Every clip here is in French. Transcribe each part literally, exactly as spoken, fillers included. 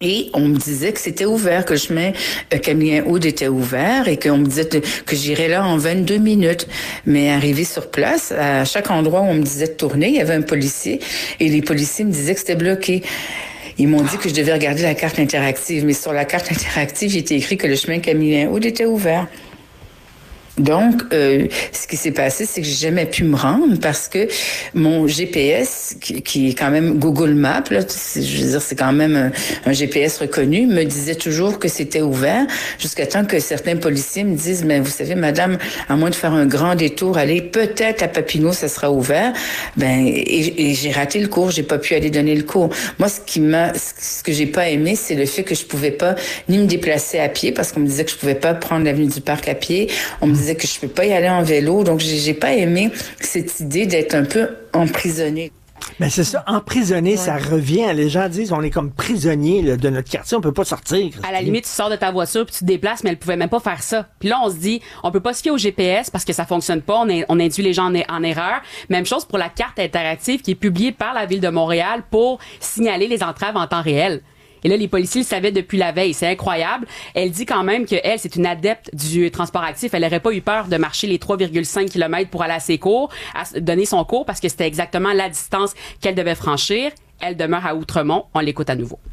Et on me disait que c'était ouvert, que le chemin euh, Camillien-Aude était ouvert et qu'on me disait de, que j'irais là en vingt-deux minutes. Mais arrivé sur place, à chaque endroit où on me disait de tourner, il y avait un policier et les policiers me disaient que c'était bloqué. Ils m'ont dit que je devais regarder la carte interactive, mais sur la carte interactive, il était écrit que le chemin Camillien-Aude était ouvert. Donc, euh, ce qui s'est passé, c'est que j'ai jamais pu me rendre parce que mon G P S, qui, qui est quand même Google Maps, là, je veux dire, c'est quand même un, un G P S reconnu, me disait toujours que c'était ouvert, jusqu'à temps que certains policiers me disent, mais vous savez, madame, à moins de faire un grand détour, aller peut-être à Papineau, ça sera ouvert. Ben, et, et j'ai raté le cours, j'ai pas pu aller donner le cours. Moi, ce qui m'a, ce que j'ai pas aimé, c'est le fait que je pouvais pas ni me déplacer à pied, parce qu'on me disait que je pouvais pas prendre l'avenue du Parc à pied. On me disait que je peux pas y aller en vélo. Donc, j'ai, j'ai pas aimé cette idée d'être un peu emprisonnée. Mais c'est ça, emprisonné, ouais. Ça revient. Les gens disent, on est comme prisonniers là, de notre quartier, on peut pas sortir. Christine. À la limite, tu sors de ta voiture puis tu te déplaces, mais elle pouvait même pas faire ça. Puis là, on se dit, on peut pas se fier au G P S parce que ça fonctionne pas, on, est, on induit les gens en, en erreur. Même chose pour la carte interactive qui est publiée par la Ville de Montréal pour signaler les entraves en temps réel. Et là, les policiers le savaient depuis la veille. C'est incroyable. Elle dit quand même qu'elle, c'est une adepte du transport actif. Elle n'aurait pas eu peur de marcher les trois virgule cinq kilomètres pour aller à ses cours, à donner son cours, parce que c'était exactement la distance qu'elle devait franchir. Elle demeure à Outremont. On l'écoute à nouveau.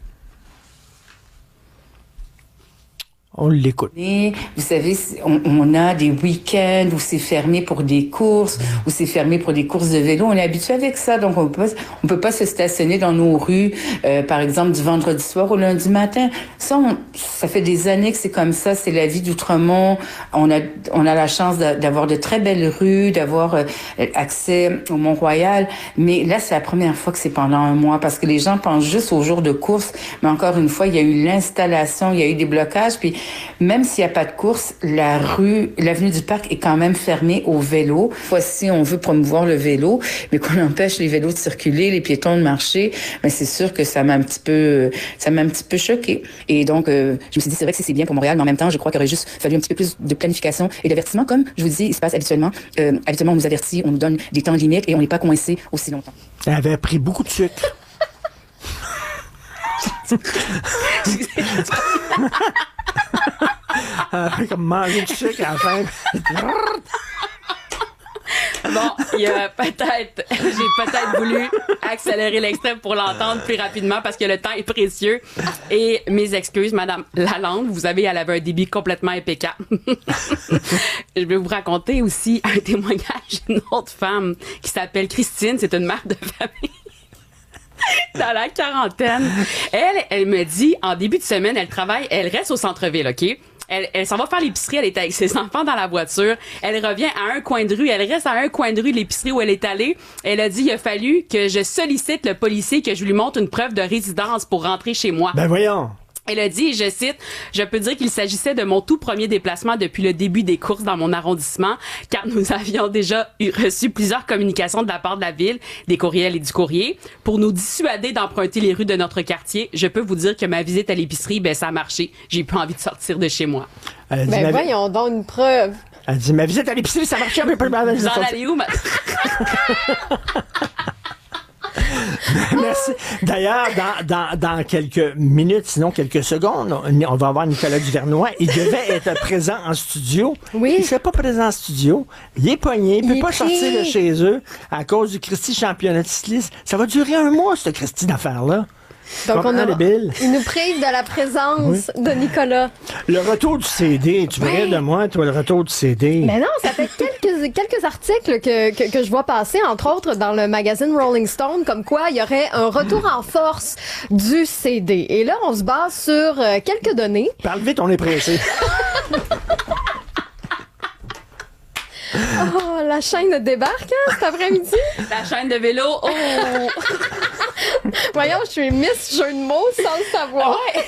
On l'écoute. Vous savez, on, on a des week-ends où c'est fermé pour des courses, où c'est fermé pour des courses de vélo. On est habitué avec ça, donc on peut pas, on peut pas se stationner dans nos rues, euh, par exemple, du vendredi soir au lundi matin. Ça, on, ça fait des années que c'est comme ça. C'est la vie d'Outremont. On a, on a la chance d'avoir de très belles rues, d'avoir euh, accès au Mont-Royal. Mais là, c'est la première fois que c'est pendant un mois, parce que les gens pensent juste aux jours de course. Mais encore une fois, il y a eu l'installation, il y a eu des blocages, puis même s'il n'y a pas de course, la rue, l'avenue du Parc est quand même fermée au vélo. Voici, on veut promouvoir le vélo, mais qu'on empêche les vélos de circuler, les piétons de marcher, mais c'est sûr que ça m'a un petit peu, ça m'a un petit peu choqué. Et donc, euh, je me suis dit, c'est vrai que c'est bien pour Montréal, mais en même temps, je crois qu'il aurait juste fallu un petit peu plus de planification et d'avertissement, comme je vous dis, il se passe habituellement. Euh, habituellement, on nous avertit, on nous donne des temps limites et on n'est pas coincé aussi longtemps. Elle avait pris beaucoup de sucre. Elle a comme manger du sucre à la fin. Bon, il y a peut-être, j'ai peut-être voulu accélérer l'extrait pour l'entendre plus rapidement parce que le temps est précieux. Et mes excuses, Madame Lalande, vous avez, elle avait un débit complètement impeccable. Je vais vous raconter aussi un témoignage d'une autre femme qui s'appelle Christine. C'est une mère de famille. Dans la quarantaine. Elle, elle me dit, en début de semaine, elle travaille, elle reste au centre-ville, OK? Elle, elle s'en va faire l'épicerie, elle est avec ses enfants dans la voiture. Elle revient à un coin de rue, elle reste à un coin de rue de l'épicerie où elle est allée. Elle a dit, il a fallu que je sollicite le policier, que je lui montre une preuve de résidence pour rentrer chez moi. Ben voyons! Elle a dit, je cite, « Je peux dire qu'il s'agissait de mon tout premier déplacement depuis le début des courses dans mon arrondissement, car nous avions déjà eu, reçu plusieurs communications de la part de la ville, des courriels et du courrier, pour nous dissuader d'emprunter les rues de notre quartier. Je peux vous dire que ma visite à l'épicerie, ben ça a marché. J'ai pas envie de sortir de chez moi. » Ben ma... voyons donc une preuve. Elle dit, ma visite à l'épicerie, ça marchait un peu plus mal. Vous en allez où, ma... Merci. D'ailleurs, dans, dans, dans quelques minutes, sinon quelques secondes, on va avoir Nicolas Duvernois. Il devait être présent en studio. Oui. Il ne serait pas présent en studio. Il est pogné. Il ne peut pas pris. sortir de chez eux à cause du Christy championnat de cyclisme. Ça va durer un mois, ce Christy d'affaires-là. Donc, on a, il nous prive de la présence oui. de Nicolas. Le retour du C D, tu verrais oui. de moi, toi, le retour du C D. Mais non, ça fait quelques, quelques articles que, que, que je vois passer, entre autres dans le magazine Rolling Stone, comme quoi il y aurait un retour en force du C D. Et là, on se base sur euh, quelques données. Parle vite, on est pressé. Oh, la chaîne débarque, hein, cet après-midi. La chaîne de vélo, oh! Voyons, je suis Miss jeu de mots sans le savoir. Ouais.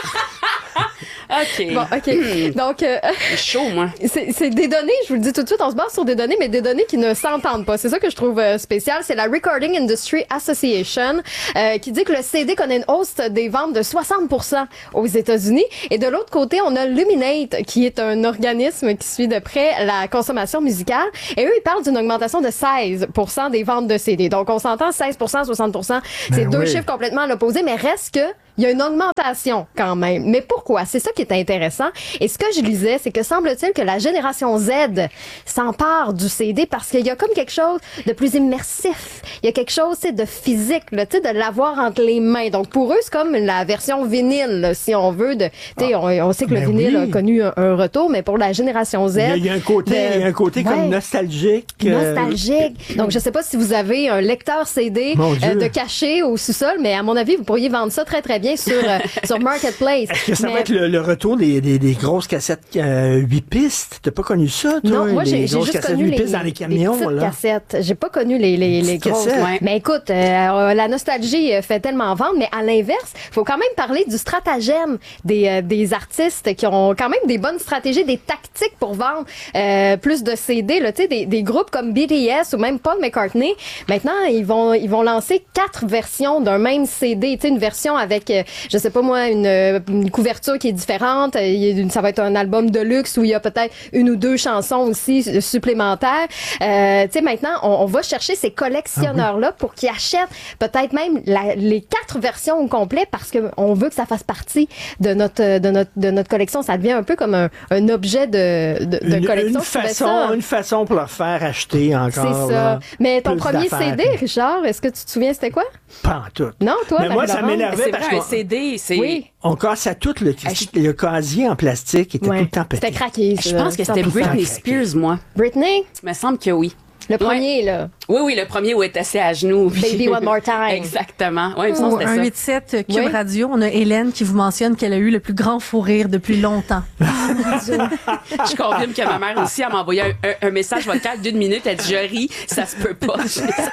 OK. Bon, OK. Donc, euh, c'est chaud, moi. C'est, c'est des données, je vous le dis tout de suite, on se base sur des données, mais des données qui ne s'entendent pas. C'est ça que je trouve euh, spécial. C'est la Recording Industry Association euh, qui dit que le C D connaît une hausse des ventes de soixante pour cent aux États-Unis. Et de l'autre côté, on a Luminate, qui est un organisme qui suit de près la consommation musicale. Et eux, ils parlent d'une augmentation de seize pour cent des ventes de C D. Donc, on s'entend seize pour cent, soixante pour cent. C'est ben deux oui. chiffres complètement à l'opposé, mais reste que Il y a une augmentation quand même. Mais pourquoi? C'est ça qui est intéressant. Et ce que je lisais, c'est que semble-t-il que la génération Z s'empare du C D parce qu'il y a comme quelque chose de plus immersif. Il y a quelque chose, tu sais, de physique, là, tu sais, de l'avoir entre les mains. Donc pour eux, c'est comme la version vinyle, là, si on veut. De, tu sais, ah, on, on sait que le vinyle oui. a connu un, un retour, mais pour la génération Z, il y a, il y a un côté, de, il y a un côté ouais, comme nostalgique. Nostalgique. Euh... Donc je sais pas si vous avez un lecteur C D euh, de caché au sous-sol, mais à mon avis, vous pourriez vendre ça très très bien sur euh, sur Marketplace. Est-ce que ça mais... va être le, le retour des, des, des grosses cassettes euh, huit pistes? T'as pas connu ça, toi? Non, moi j'ai, j'ai juste connu les, dans les camions, les petites là. cassettes. J'ai pas connu les les, les grosses. Ouais. Mais écoute, euh, la nostalgie fait tellement vendre, mais à l'inverse, faut quand même parler du stratagème des euh, des artistes qui ont quand même des bonnes stratégies, des tactiques pour vendre euh, plus de C D. Là, tu sais, des, des groupes comme B T S ou même Paul McCartney. Maintenant, ils vont ils vont lancer quatre versions d'un même C D. Tu sais, une version avec euh, je sais pas moi, une, une couverture qui est différente. Ça va être un album de luxe où il y a peut-être une ou deux chansons aussi supplémentaires. Euh, tu sais, maintenant, on, on va chercher ces collectionneurs-là pour qu'ils achètent peut-être même la, les quatre versions au complet parce que on veut que ça fasse partie de notre de notre de notre collection. Ça devient un peu comme un, un objet de, de, de une, collection. Une façon, une façon pour leur faire acheter encore. C'est ça. Là, mais ton premier C D, Richard, est-ce que tu te souviens c'était quoi? Pas en tout. Non, toi, mais moi, ça m'énervait c'est parce vrai, que un C D, c'est... Oui. On casse à tout, le, le casier en plastique était ouais. tout le temps pété. C'était craqué, ça. Je pense que c'était Britney Spears, moi. Britney? Il me semble que oui. Le premier, ouais. là. Oui, oui, le premier où elle est assise à genoux. Baby One More Time. Exactement. Oui, il me semble que c'était ça. un huit sept Cube oui. Radio, on a Hélène qui vous mentionne qu'elle a eu le plus grand fou rire depuis longtemps. Je confirme que ma mère aussi, elle m'a envoyé un, un, un message vocal d'une minute. Elle dit, je ris, ça se peut pas.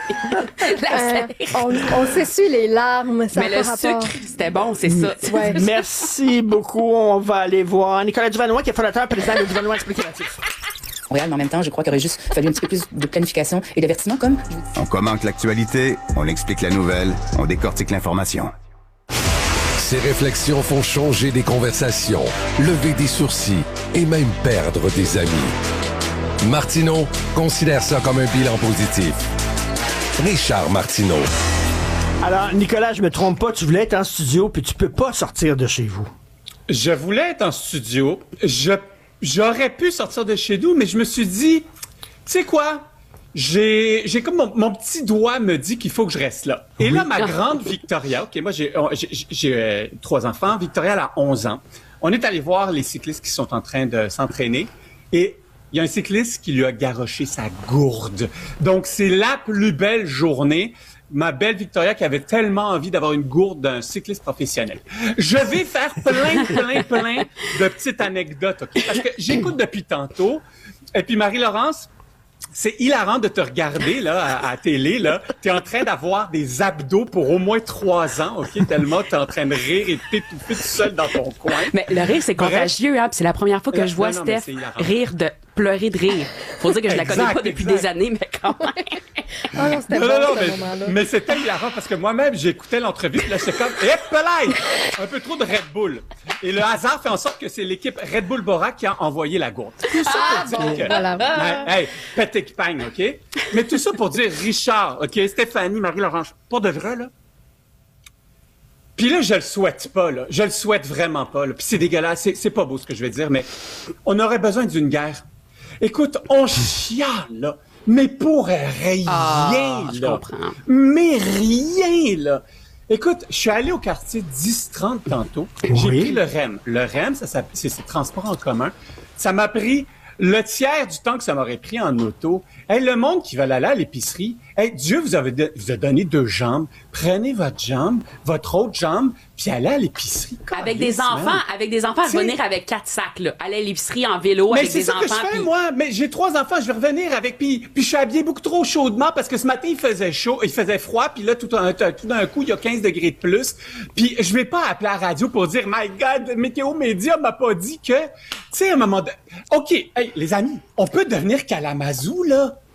euh, on, on s'essuie les larmes. Ça mais le rapport. sucre, c'était bon, c'est ça. Ouais. Merci beaucoup. On va aller voir Nicolas Duvanois, qui est fondateur président de Duvanois Explicatif. Montréal, mais en même temps, je crois qu'il aurait juste fallu un petit peu plus de planification et d'avertissement, comme... On commente l'actualité, on explique la nouvelle, on décortique l'information. Ces réflexions font changer des conversations, lever des sourcils et même perdre des amis. Martineau considère ça comme un bilan positif. Richard Martineau. Alors, Nicolas, je me trompe pas, tu voulais être en studio, puis tu peux pas sortir de chez vous. Je voulais être en studio. Je J'aurais pu sortir de chez nous, mais je me suis dit, tu sais quoi? J'ai, j'ai comme mon, mon petit doigt me dit qu'il faut que je reste là. Et oui. Là, ma grande Victoria, ok, moi j'ai, j'ai, j'ai euh, trois enfants. Victoria, elle a onze ans. On est allé voir les cyclistes qui sont en train de s'entraîner et il y a un cycliste qui lui a garoché sa gourde. Donc, c'est la plus belle journée. Ma belle Victoria qui avait tellement envie d'avoir une gourde d'un cycliste professionnel. Je vais faire plein, plein, plein de petites anecdotes, OK? Parce que j'écoute depuis tantôt. Et puis, Marie-Laurence, c'est hilarant de te regarder, là, à, à télé, là. T'es en train d'avoir des abdos pour au moins trois ans, OK? Tellement t'es en train de rire et de t'étouffer tout seul dans ton coin. Mais le rire, c'est Bref. contagieux, hein? Puis c'est la première fois que je vois non, non, Steph rire de... pleurer de rire. Faut dire que je la connais pas depuis exact. des années, mais quand même. Oh non, c'était non, bon, non, non, ce mais, moment-là. mais c'était hilarant parce que moi-même, j'écoutais l'entrevue, puis là, c'est comme, hé, pelay! Un peu trop de Red Bull. Et le hasard fait en sorte que c'est l'équipe Red Bull Bora qui a envoyé la gourde. Tout ça Ah, pour bon, dire que, voilà. hey, hey, pète et pagne, OK? Mais tout ça pour dire Richard, OK? Stéphanie, Marie-Laurence, pour de vrai, là? Puis là, je le souhaite pas, là. Je le souhaite vraiment pas, là. Puis c'est dégueulasse, c'est, c'est pas beau ce que je vais dire, mais on aurait besoin d'une guerre. Écoute, on chiale, là. Mais pour rien, ah, là. Je comprends. Mais rien, là. Écoute, je suis allé au quartier dix trente tantôt. Oui. J'ai pris le R E M. Le R E M, ça, ça, c'est ce transport en commun. Ça m'a pris le tiers du temps que ça m'aurait pris en auto. Hey, le monde qui va aller à l'épicerie, hey, Dieu vous, avez de, vous a donné deux jambes. Prenez votre jambe, votre autre jambe, puis allez à l'épicerie. Avec des enfants, man. avec des enfants, à revenir avec quatre sacs, là. Aller à l'épicerie en vélo mais avec des enfants. Mais c'est ça que je fais, pis... moi. Mais j'ai trois enfants, je vais revenir avec, puis, puis je suis habillé beaucoup trop chaudement parce que ce matin, il faisait chaud, il faisait froid, puis là, tout, un, tout d'un coup, il y a quinze degrés de plus. Puis je vais pas appeler à la radio pour dire, my God, Météo Média m'a pas dit que, tu sais, à un moment donné, OK, hey, les amis, on peut devenir Kalamazoo, là.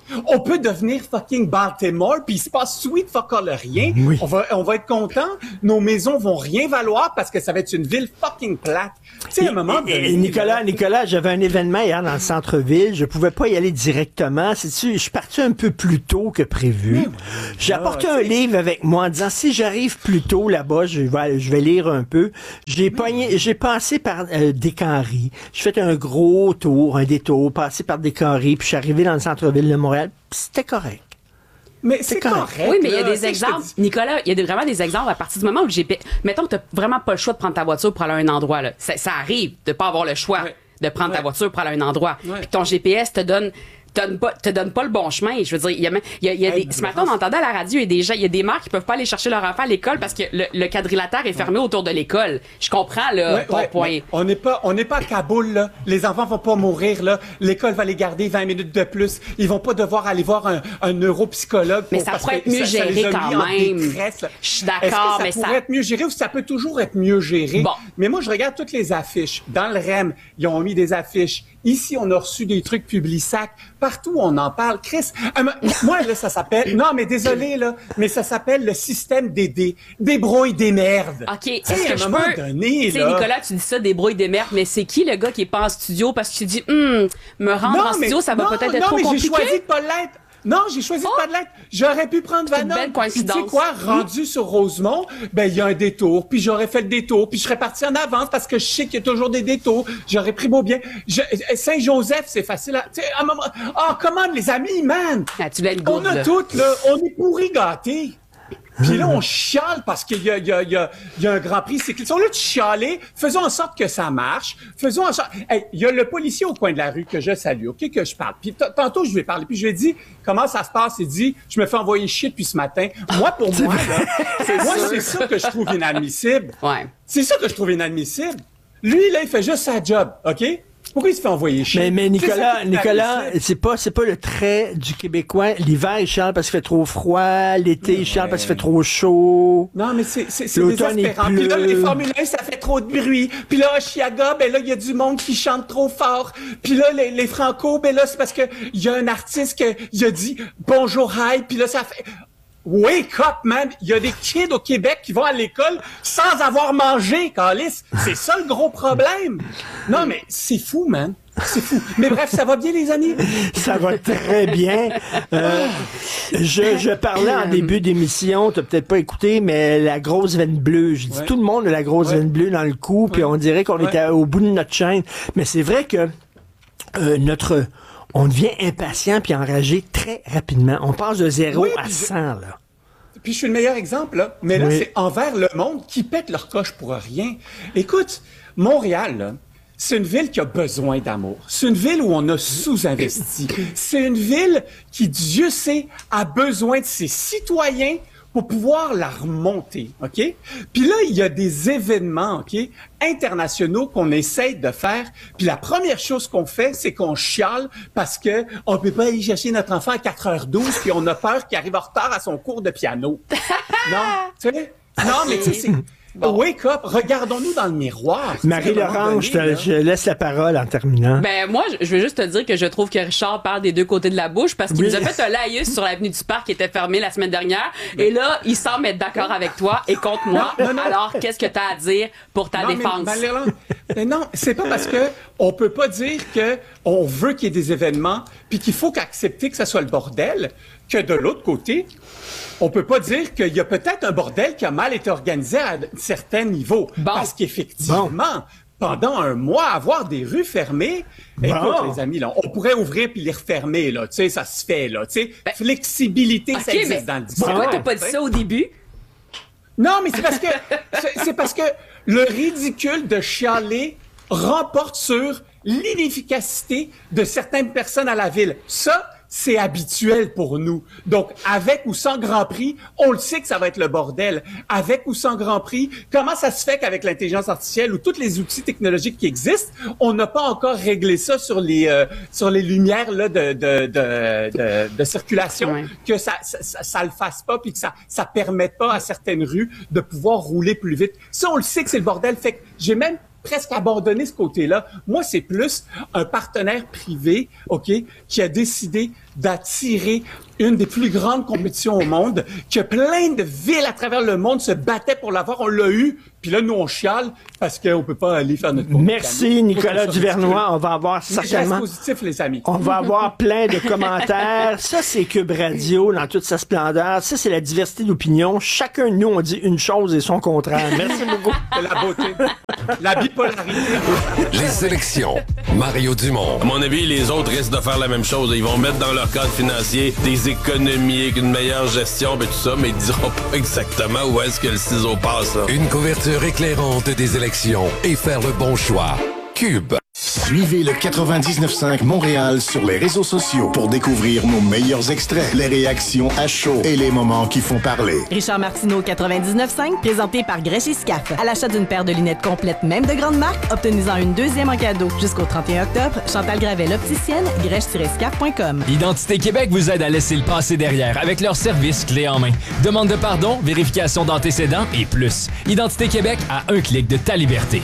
On peut devenir fucking Baltimore, puis il se passe sweet fuck all rien. Oui. On va, on va être content. Nos maisons vont rien valoir parce que ça va être une ville fucking plate. Tu sais, à un moment Et- donné, et Nicolas, là, Nicolas, j'avais un événement hier dans le centre-ville. Je pouvais pas y aller directement. C'est-tu, je suis parti un peu plus tôt que prévu. J'ai apporté un livre avec moi en disant, si j'arrive plus tôt là-bas, je vais, je vais lire un peu. J'ai pogné, j'ai passé par euh, Descanries. J'ai fait un gros tour, un détour, passé par Descanries, puis je suis arrivé dans le centre-ville de Montréal. Puis c'était correct. mais c'est correct. correct. Oui, mais il y a là. des Tu sais, je te exemples. dis- Nicolas, il y a des- vraiment des exemples à partir du moment où le G P S. Mettons que tu vraiment pas le choix de prendre ta voiture pour aller à un endroit. Là. Ça, ça arrive de pas avoir le choix Ouais. de prendre ta Ouais. voiture pour aller à un endroit. Ouais. Puis ton G P S te donne. Te donne, pas, te donne pas le bon chemin. Je veux dire, il y a, même- il y a, il y a Hey, des, ce mais matin, on entendait à la radio, il y a des gens, il y a des mères qui peuvent pas aller chercher leur enfant à l'école parce que le, le quadrilatère est fermé autour de l'école. Je comprends, là, Ouais, ton ouais, point. mais on n'est pas, on n'est pas à Kaboul, là. Les enfants vont pas mourir, là. L'école va les garder vingt minutes de plus. Ils vont pas devoir aller voir un, un neuropsychologue. Mais pour- ça parce pourrait que être mieux ça- ça les géré a quand mis en même. détresse, là. Je suis Est-ce d'accord, que ça mais pourrait ça- être mieux géré ou ça peut toujours être mieux géré? Bon. Mais moi, je regarde toutes les affiches. Dans le R E M, ils ont mis des affiches. Ici, on a reçu des trucs Publisac. Partout, on en parle. Chris, euh, moi, là, ça s'appelle... Non, mais désolé, là, mais ça s'appelle le système des dé... débrouille des merdes. OK, Tu est-ce sais, à que un je moment peux... donné, Tu sais, là- Nicolas, tu dis ça, débrouille des merdes, mais c'est qui le gars qui est pas en studio parce que tu dis, hum, me rendre en studio, ça va non, peut-être être non, trop mais compliqué? j'ai choisi de pas l'être. Non, j'ai choisi de pas l'être. J'aurais pu prendre C'est une Vanon. belle Puis tu sais coïncidence. quoi, rendu sur Rosemont, ben il y a un détour, puis j'aurais fait le détour, puis je serais parti en avance parce que je sais qu'il y a toujours des détours. J'aurais pris beau bien. Je- Saint-Joseph, c'est facile à... Tu sais, à un moment... Ah, comment les amis, man! Ah, tu l'as une On gourde, a là. toutes, là, on est pourri gâtés. Puis là, on chiale parce qu'il y a, il y a, il y a, il y a un grand prix. C'est qu'ils sont là de chialer. Faisons en sorte que ça marche. Faisons en sorte... Hey, il y a le policier au coin de la rue que je salue, OK, que je parle. Puis t- tantôt, je vais parler. Puis je lui ai dit, comment ça se passe? Il dit, je me fais envoyer chier depuis ce matin. Moi, pour moi, là, moi, c'est ça que je trouve inadmissible. Ouais. C'est ça que je trouve inadmissible. Lui, là, il fait juste sa job, OK? Pourquoi il se fait envoyer chier? Mais, mais C'est ça Nicolas, qui est Nicolas, inadmissible. c'est pas, c'est pas le trait du Québécois. L'hiver, il chiale parce qu'il fait trop froid. L'été, il chiale parce qu'il fait trop chaud. Non, mais c'est, c'est, c'est L'automne, désespérant. il Puis là, pleut. les Formule un, ça fait trop de bruit. Puis là, à Chiaga, ben là, il y a du monde qui chante trop fort. Puis là, les, les Franco, ben là, c'est parce que il y a un artiste qui a dit « Bonjour, hi », puis là, ça fait... Wake up, man! Il y a des kids au Québec qui vont à l'école sans avoir mangé, Calice. C'est ça le gros problème. Non, mais c'est fou, man. C'est fou. Mais bref, ça va bien, les amis? Ça va très bien. Euh, je, je parlais en début d'émission, t'as peut-être pas écouté, mais la grosse veine bleue. Je dis, Ouais. tout le monde a la grosse Ouais. veine bleue dans le cou, puis on dirait qu'on Ouais. était au bout de notre chaîne. Mais c'est vrai que euh, notre... On devient impatient puis enragé très rapidement. On passe de zéro Oui, à puis je- cent, là. Puis je suis le meilleur exemple, là. Mais là, Oui. c'est envers le monde qui pète leur coche pour rien. Écoute, Montréal, là, c'est une ville qui a besoin d'amour. C'est une ville où on a sous-investi. C'est une ville qui, Dieu sait, a besoin de ses citoyens pour pouvoir la remonter, OK? Puis là, il y a des événements, OK, internationaux qu'on essaye de faire. Puis la première chose qu'on fait, c'est qu'on chiale parce que on peut pas aller chercher notre enfant à quatre heures douze puis on a peur qu'il arrive en retard à son cours de piano. Non, tu sais? Non, mais tu sais, c'est... Wake up, regardons-nous dans le miroir. Marie-Laurent, je, te- je laisse la parole en terminant. Ben, moi, je je veux juste te dire que je trouve que Richard parle des deux côtés de la bouche parce qu'il Oui. nous a fait un laïus sur l'avenue du Parc qui était fermée la semaine dernière. Et là, il semble être d'accord avec toi et contre moi. Non, non, non. Alors, qu'est-ce que t'as à dire pour ta Non, mais défense? Marie-Laurent, mais non, c'est pas parce que on peut pas dire que on veut qu'il y ait des événements puis qu'il faut qu'accepter que ça soit le bordel que de l'autre côté, on peut pas dire qu'il y a peut-être un bordel qui a mal été organisé à un certain niveau. Bon. Parce qu'effectivement, pendant un mois, avoir des rues fermées, écoute, les amis, là, on pourrait ouvrir puis les refermer, là. Tu sais, ça se fait, là. Tu sais, Ben, flexibilité, ça OK, existe mais dans le pourquoi discours. t'as pas dit ça au début? Non, mais c'est parce que c'est, c'est parce que le ridicule de chialer remporte sur l'inefficacité de certaines personnes à la ville. Ça, c'est habituel pour nous. Donc, avec ou sans Grand Prix, on le sait que ça va être le bordel. Avec ou sans Grand Prix, comment ça se fait qu'avec l'intelligence artificielle ou tous les outils technologiques qui existent, on n'a pas encore réglé ça sur les euh, sur les lumières là de de de, de, de circulation, Ouais. que ça, ça ça ça le fasse pas puis que ça ça permette pas à certaines rues de pouvoir rouler plus vite. Ça, on le sait que c'est le bordel. Fait que j'ai même presque abandonné ce côté-là. Moi, c'est plus un partenaire privé, OK, qui a décidé d'attirer une des plus grandes compétitions au monde, que plein de villes à travers le monde se battaient pour l'avoir. On l'a eu, puis là, nous, on chiale parce qu'on peut pas aller faire notre... Merci, Nicolas Duvernois. On va avoir certainement... positif, les amis. On va avoir plein de commentaires. Ça, c'est Cube Radio dans toute sa splendeur. Ça, c'est la diversité d'opinion. Chacun de nous, on dit une chose et son contraire. Merci beaucoup. C'est la beauté. La bipolarité. Les élections. Mario Dumont. À mon avis, les autres risquent de faire la même chose. Ils vont mettre dans leur cadre financier des économies avec une meilleure gestion et tout ça, mais ils diront pas exactement où est-ce que le ciseau passe. Là. Une couverture éclairante des élections et faire le bon choix. Cube. Suivez le quatre-vingt-dix-neuf cinq Montréal sur les réseaux sociaux pour découvrir nos meilleurs extraits, les réactions à chaud et les moments qui font parler. Richard Martineau, quatre-vingt-dix-neuf cinq, présenté par Grèche et Scaf. À l'achat d'une paire de lunettes complètes, même de grande marque, obtenez-en une deuxième en cadeau. Jusqu'au trente et un octobre, Chantal Gravel, opticienne, grèche tiret scaf point com. Identité Québec vous aide à laisser le passé derrière avec leur service clé en main. Demande de pardon, vérification d'antécédents et plus. Identité Québec à un clic de ta liberté.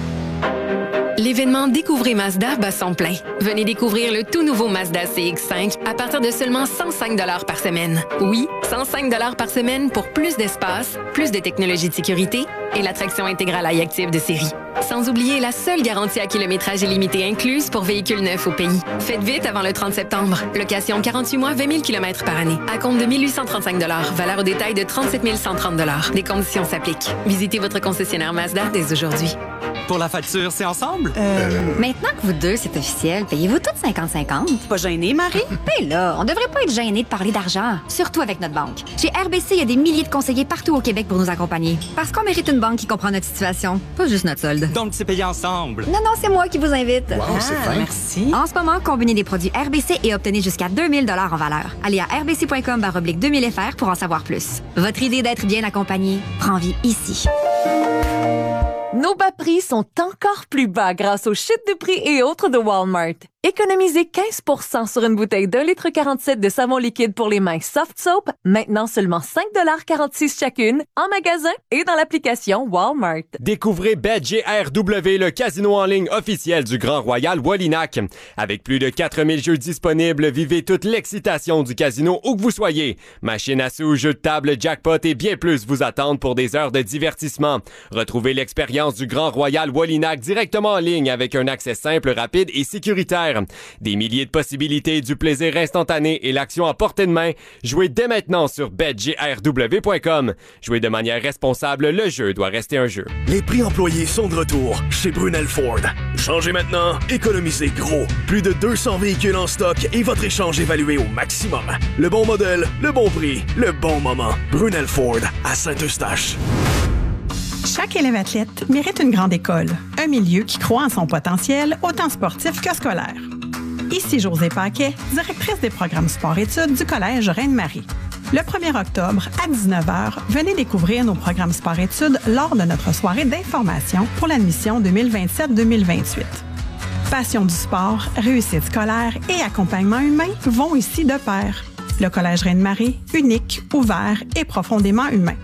L'événement Découvrez Mazda bat son plein. Venez découvrir le tout nouveau Mazda C X cinq à partir de seulement cent cinq dollars par semaine. Oui, cent cinq dollars par semaine pour plus d'espace, plus de technologie de sécurité et la traction intégrale iActive de série. Sans oublier la seule garantie à kilométrage illimité incluse pour véhicules neufs au pays. Faites vite avant le trente septembre. Location quarante-huit mois, vingt mille kilomètres par année. À compte de mille huit cent trente-cinq dollars. Valeur au détail de trente-sept mille cent trente dollars. Des conditions s'appliquent. Visitez votre concessionnaire Mazda dès aujourd'hui. Pour la facture, c'est ensemble? Euh... Maintenant que vous deux, c'est officiel, payez-vous toutes cinquante cinquante? Pas gêné, Marie? Ben là, on devrait pas être gêné de parler d'argent, surtout avec notre banque. Chez R B C, il y a des milliers de conseillers partout au Québec pour nous accompagner. Parce qu'on mérite une banque qui comprend notre situation, pas juste notre solde. Donc, c'est payé ensemble? Non, non, c'est moi qui vous invite. Wow, ah, c'est fin. Merci. En ce moment, combinez des produits R B C et obtenez jusqu'à deux mille dollars en valeur. Allez à r b c point com barre oblique deux mille F R pour en savoir plus. Votre idée d'être bien accompagné prend vie ici. Nos bas prix sont encore plus bas grâce aux chutes de prix et autres de Walmart. Économisez quinze pour cent sur une bouteille d'un litre quarante-sept de savon liquide pour les mains Soft Soap, maintenant seulement cinq dollars quarante-six chacune, en magasin et dans l'application Walmart. Découvrez BetGR-W, le casino en ligne officiel du Grand Royal Wallinac. Avec plus de quatre mille jeux disponibles, vivez toute l'excitation du casino où que vous soyez. Machine à sous, jeux de table, jackpot et bien plus vous attendent pour des heures de divertissement. Retrouvez l'expérience du Grand Royal Wallinac directement en ligne avec un accès simple, rapide et sécuritaire. Des milliers de possibilités, du plaisir instantané et l'action à portée de main. Jouez dès maintenant sur bet g r w point com. Jouez de manière responsable, le jeu doit rester un jeu. Les prix employés sont de retour chez Brunel Ford. Changez maintenant, économisez gros. Plus de deux cents véhicules en stock et votre échange évalué au maximum. Le bon modèle, le bon prix, le bon moment. Brunel Ford à Saint-Eustache. Chaque élève athlète mérite une grande école, un milieu qui croit en son potentiel, autant sportif que scolaire. Ici Josée Paquet, directrice des programmes sport-études du Collège Reine-Marie. Le premier octobre, à dix-neuf heures, venez découvrir nos programmes sport-études lors de notre soirée d'information pour l'admission deux mille vingt-sept deux mille vingt-huit. Passion du sport, réussite scolaire et accompagnement humain vont ici de pair. Le Collège Reine-Marie, unique, ouvert et profondément humain.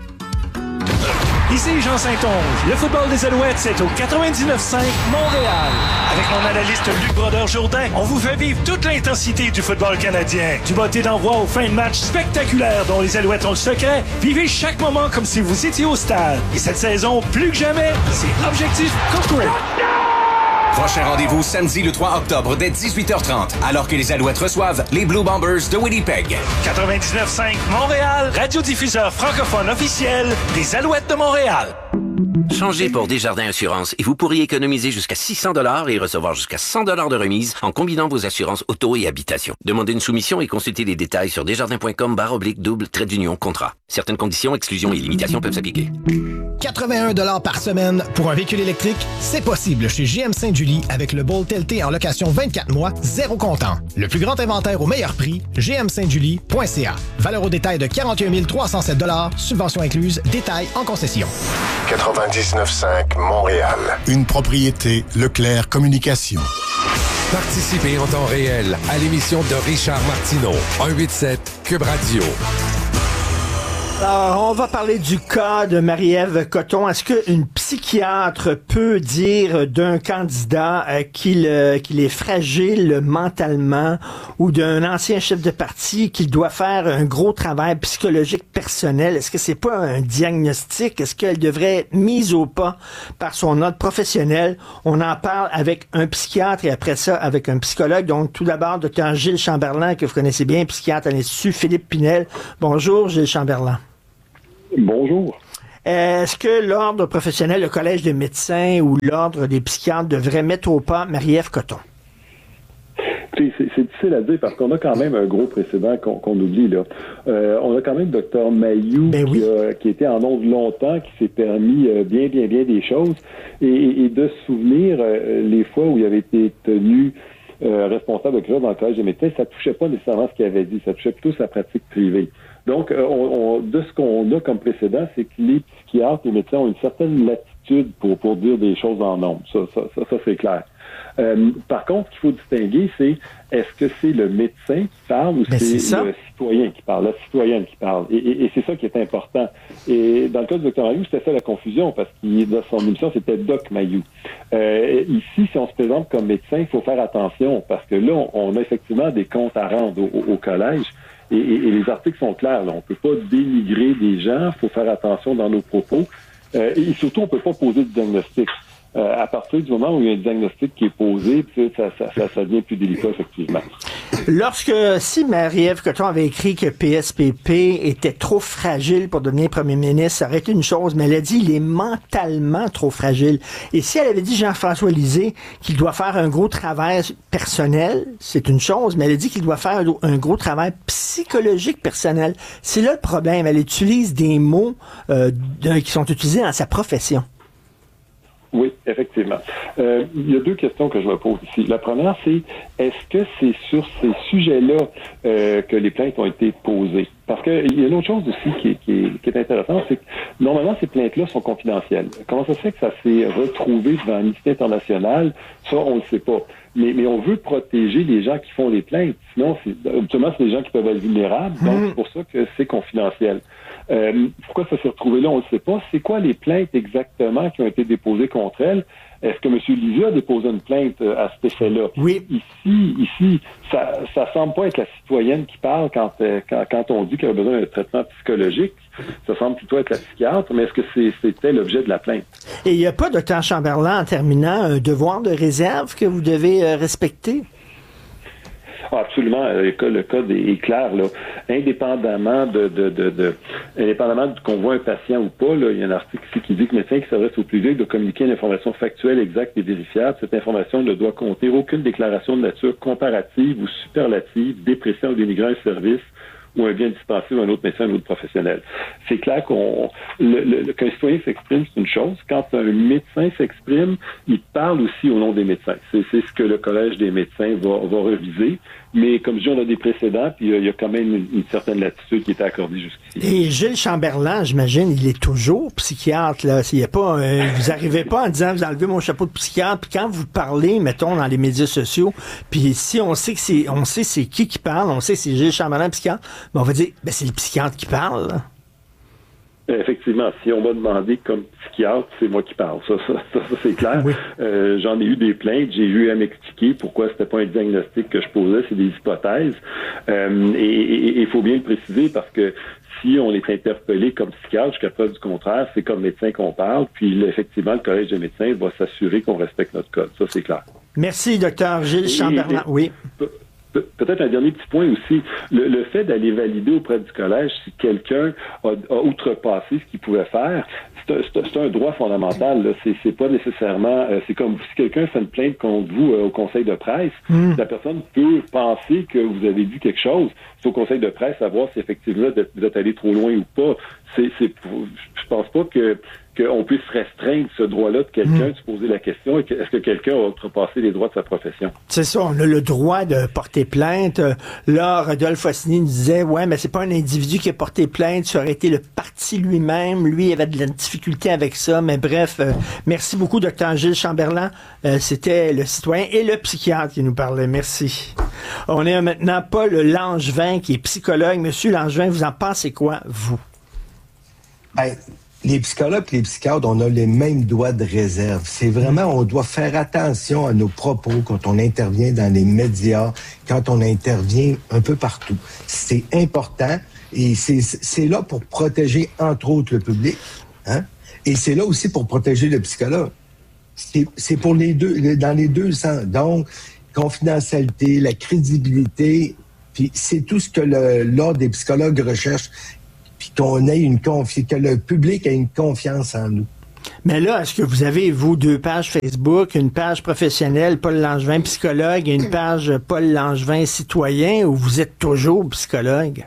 Ici Jean Saint-Onge. Le football des Alouettes, c'est au quatre-vingt-dix-neuf cinq Montréal. Avec mon analyste Luc Brodeur-Jourdain, on vous fait vivre toute l'intensité du football canadien. Du botté d'envoi aux fins de match spectaculaires dont les Alouettes ont le secret. Vivez chaque moment comme si vous étiez au stade. Et cette saison, plus que jamais, c'est Objectif Corporate. Prochain rendez-vous samedi le trois octobre dès dix-huit heures trente, alors que les Alouettes reçoivent les Blue Bombers de Winnipeg. quatre-vingt-dix-neuf cinq Montréal, radiodiffuseur francophone officiel des Alouettes de Montréal. Changez pour Desjardins Assurance et vous pourriez économiser jusqu'à six cents dollars et recevoir jusqu'à cent dollars de remise en combinant vos assurances auto et habitation. Demandez une soumission et consultez les détails sur desjardins point com barre oblique double trait d'union contrat. Certaines conditions, exclusions et limitations peuvent s'appliquer. quatre-vingt-un dollars par semaine pour un véhicule électrique, c'est possible chez G M Sainte-Julie avec le Bolt L T en location vingt-quatre mois, zéro comptant. Le plus grand inventaire au meilleur prix, g m sainte julie point c a. Valeur au détail de quarante et un mille trois cent sept dollars, subvention incluse, détail en concession. quatre-vingt-dix-neuf cinq Montréal. Une propriété Leclerc Communication. Participez en temps réel à l'émission de Richard Martineau. un huit sept Cube Radio. Alors, on va parler du cas de Marie-Ève Coton. Est-ce qu'une psychiatre peut dire d'un candidat euh, qu'il euh, qu'il est fragile mentalement ou d'un ancien chef de parti qu'il doit faire un gros travail psychologique personnel? Est-ce que c'est pas un diagnostic? Est-ce qu'elle devrait être mise au pas par son ordre professionnel? On en parle avec un psychiatre et après ça avec un psychologue. Donc, tout d'abord, docteur Gilles Chamberlain, que vous connaissez bien, psychiatre à l'Institut Philippe Pinel. Bonjour, Gilles Chamberlain. Bonjour. Est-ce que l'ordre professionnel, le collège des médecins ou l'ordre des psychiatres devrait mettre au pas Marie-Ève Coton? C'est, c'est difficile à dire parce qu'on a quand même un gros précédent qu'on, qu'on oublie là. Euh, on a quand même docteur Mayou ben oui. qui, a, qui était en ondes longtemps, qui s'est permis euh, bien, bien, bien des choses et, et de se souvenir euh, les fois où il avait été tenu euh, responsable de quelque chose dans le collège des médecins, ça touchait pas nécessairement ce qu'il avait dit, ça touchait plutôt sa pratique privée. Donc, euh, on, on, de ce qu'on a comme précédent, c'est que les psychiatres, les médecins ont une certaine latitude pour, pour dire des choses en nombre. Ça, ça, ça, ça c'est clair. Euh, par contre, ce qu'il faut distinguer, c'est est-ce que c'est le médecin qui parle ou c'est, c'est le citoyen qui parle, la citoyenne qui parle. Et, et, et c'est ça qui est important. Et dans le cas du docteur Mayou, c'était ça la confusion parce que dans son émission, c'était Doc Mayou. Euh, ici, si on se présente comme médecin, il faut faire attention parce que là, on, on a effectivement des comptes à rendre au, au, au collège. Et, et, et les articles sont clairs. Là. On ne peut pas dénigrer des gens. Il faut faire attention dans nos propos. Euh, et surtout, on ne peut pas poser de diagnostic. Euh, à partir du moment où il y a un diagnostic qui est posé, ça, ça, ça, ça devient plus délicat, effectivement. Lorsque, si Marie-Ève Coton avait écrit que P S P P était trop fragile pour devenir premier ministre, ça aurait été une chose, mais elle a dit qu'il est mentalement trop fragile. Et si elle avait dit Jean-François Lisée qu'il doit faire un gros travail personnel, c'est une chose, mais elle a dit qu'il doit faire un gros travail psychologique personnel. C'est là le problème. Elle utilise des mots euh, de, qui sont utilisés dans sa profession. Oui, effectivement. Euh, il y a deux questions que je me pose ici. La première, c'est est-ce que c'est sur ces sujets-là euh, que les plaintes ont été posées? Parce qu'il y a une autre chose aussi qui est, qui est, qui est intéressante, c'est que normalement, ces plaintes-là sont confidentielles. Comment ça se fait que ça s'est retrouvé devant Amnesty International? Ça, on ne le sait pas. Mais, mais on veut protéger les gens qui font les plaintes. Sinon, c'est, ultimement, c'est des gens qui peuvent être vulnérables. Donc, mmh. c'est pour ça que c'est confidentiel. Euh, pourquoi ça s'est retrouvé là, on ne le sait pas. C'est quoi les plaintes exactement qui ont été déposées contre elle? Est-ce que M. Lisée a déposé une plainte à cet effet-là? Oui. Ici, ici, ça, ça semble pas être la citoyenne qui parle quand, quand, quand on dit qu'elle a besoin d'un traitement psychologique. Ça semble plutôt être la psychiatre, mais est-ce que c'est, c'était l'objet de la plainte? Et il n'y a pas, docteur Chamberlain, en terminant, un devoir de réserve que vous devez euh, respecter? Ah, absolument, le code, le code est clair, là. Indépendamment de, de, de, de indépendamment qu'on voit un patient ou pas, là, il y a un article ici qui dit que le médecin qui s'adresse au public doit communiquer une information factuelle, exacte et vérifiable. Cette information ne doit contenir aucune déclaration de nature comparative ou superlative, dépréciant ou dénigrant un service ou un bien dispensé ou un autre médecin ou un autre professionnel. C'est clair qu'on le, le, qu'un citoyen s'exprime, c'est une chose. Quand un médecin s'exprime, il parle aussi au nom des médecins. C'est, c'est ce que le Collège des médecins va, va reviser. Mais comme je dis, on a des précédents, puis il y a quand même une, une certaine latitude qui est accordée jusqu'ici. Et Gilles Chamberlain, j'imagine, il est toujours psychiatre, là. S'il y a pas, euh, vous arrivez pas en disant, vous enlevez mon chapeau de psychiatre, puis quand vous parlez, mettons, dans les médias sociaux, puis si on sait que c'est, on sait c'est qui qui parle, on sait que c'est Gilles Chamberlain, psychiatre, ben on va dire, ben c'est le psychiatre qui parle, là. Effectivement, si on m'a demandé comme psychiatre, c'est moi qui parle. Ça, ça, ça, ça c'est clair. Oui. Euh, j'en ai eu des plaintes, j'ai eu à m'expliquer pourquoi c'était pas un diagnostic que je posais, c'est des hypothèses. Euh, et il faut bien le préciser parce que si on est interpellé comme psychiatre, jusqu'à preuve du contraire, c'est comme médecin qu'on parle. Puis là, effectivement, le Collège des médecins va s'assurer qu'on respecte notre code. Ça, c'est clair. Merci, docteur Gilles Chamberlain. Oui. Pe- peut-être un dernier petit point aussi. Le, le fait d'aller valider auprès du collège si quelqu'un a, a outrepassé ce qu'il pouvait faire, c'est un, c'est un, c'est un droit fondamental. Là. C'est, c'est pas nécessairement... Euh, c'est comme si quelqu'un fait une plainte contre vous euh, au conseil de presse, mmh. la personne peut penser que vous avez dit quelque chose. C'est au conseil de presse à voir si effectivement vous êtes allé trop loin ou pas. C'est, c'est, je pense pas que qu'on puisse restreindre ce droit-là de quelqu'un, mmh. de se poser la question, est-ce que quelqu'un a outrepassé les droits de sa profession? C'est ça, on a le droit de porter plainte. Là, Rodolphe Ossini nous disait, ouais, mais c'est pas un individu qui a porté plainte, ça aurait été le parti lui-même, lui, il avait de la difficulté avec ça, mais bref, euh, merci beaucoup, docteur Gilles Chamberlain. Euh, c'était le citoyen et le psychiatre qui nous parlait. Merci. On est maintenant Paul Langevin, qui est psychologue. Monsieur Langevin, vous en pensez quoi, vous? Ben, les psychologues et les psychiatres, on a les mêmes droits de réserve. C'est vraiment, on doit faire attention à nos propos quand on intervient dans les médias, quand on intervient un peu partout. C'est important et c'est, c'est là pour protéger, entre autres, le public. Hein? Et c'est là aussi pour protéger le psychologue. C'est, c'est pour les deux, dans les deux sens. Donc, confidentialité, la crédibilité, puis c'est tout ce que le, l'ordre des psychologues recherche, puis qu'on ait une confiance, que le public ait une confiance en nous. Mais là, est-ce que vous avez, vous, deux pages Facebook, une page professionnelle, Paul Langevin, psychologue, et une page Paul Langevin, citoyen, ou vous êtes toujours psychologue?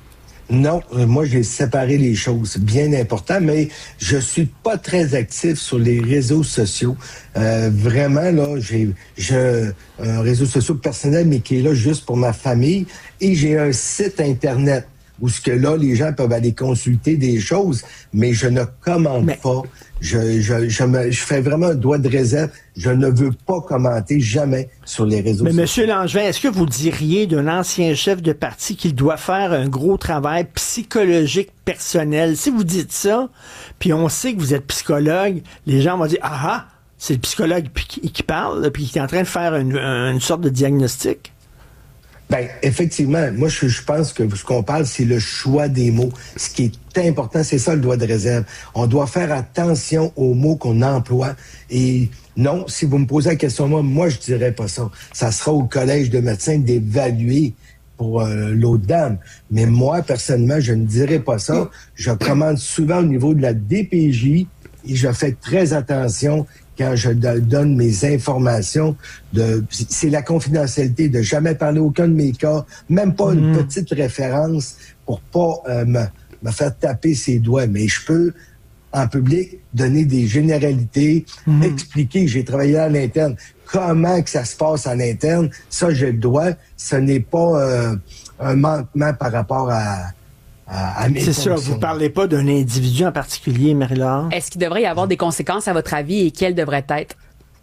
Non, euh, moi, j'ai séparé les choses. Bien important, mais je suis pas très actif sur les réseaux sociaux. Euh, vraiment, là, j'ai, j'ai un réseau social personnel, mais qui est là juste pour ma famille, et j'ai un site Internet où ce que là, les gens peuvent aller consulter des choses, mais je ne commande mais... pas. Je, je, je, me, je fais vraiment un droit de réserve. Je ne veux pas commenter jamais sur les réseaux mais sociaux. Mais M. Langevin, est-ce que vous diriez d'un ancien chef de parti qu'il doit faire un gros travail psychologique personnel? Si vous dites ça, puis on sait que vous êtes psychologue, les gens vont dire « Ah ah, c'est le psychologue qui, qui parle, puis qui est en train de faire une, une sorte de diagnostic. » Ben, effectivement, moi, je, je pense que ce qu'on parle, c'est le choix des mots. Ce qui est important, c'est ça, le droit de réserve. On doit faire attention aux mots qu'on emploie. Et non, si vous me posez la question, moi, moi, je dirais pas ça. Ça sera au collège de médecins d'évaluer pour euh, l'autre dame. Mais moi, personnellement, je ne dirais pas ça. Je commande souvent au niveau de la D P J et je fais très attention quand je donne mes informations. De, c'est la confidentialité, de jamais parler aucun de mes cas, même pas mmh. une petite référence pour pas euh, me, me faire taper ses doigts. Mais je peux, en public, donner des généralités, mmh. expliquer, j'ai travaillé à l'interne, comment que ça se passe en interne. Ça, j'ai le droit. Ce n'est pas euh, un manquement par rapport à... À, à c'est ça, vous ne parlez pas d'un individu en particulier, Marie-Laure? Est-ce qu'il devrait y avoir des conséquences à votre avis et quelles devraient être?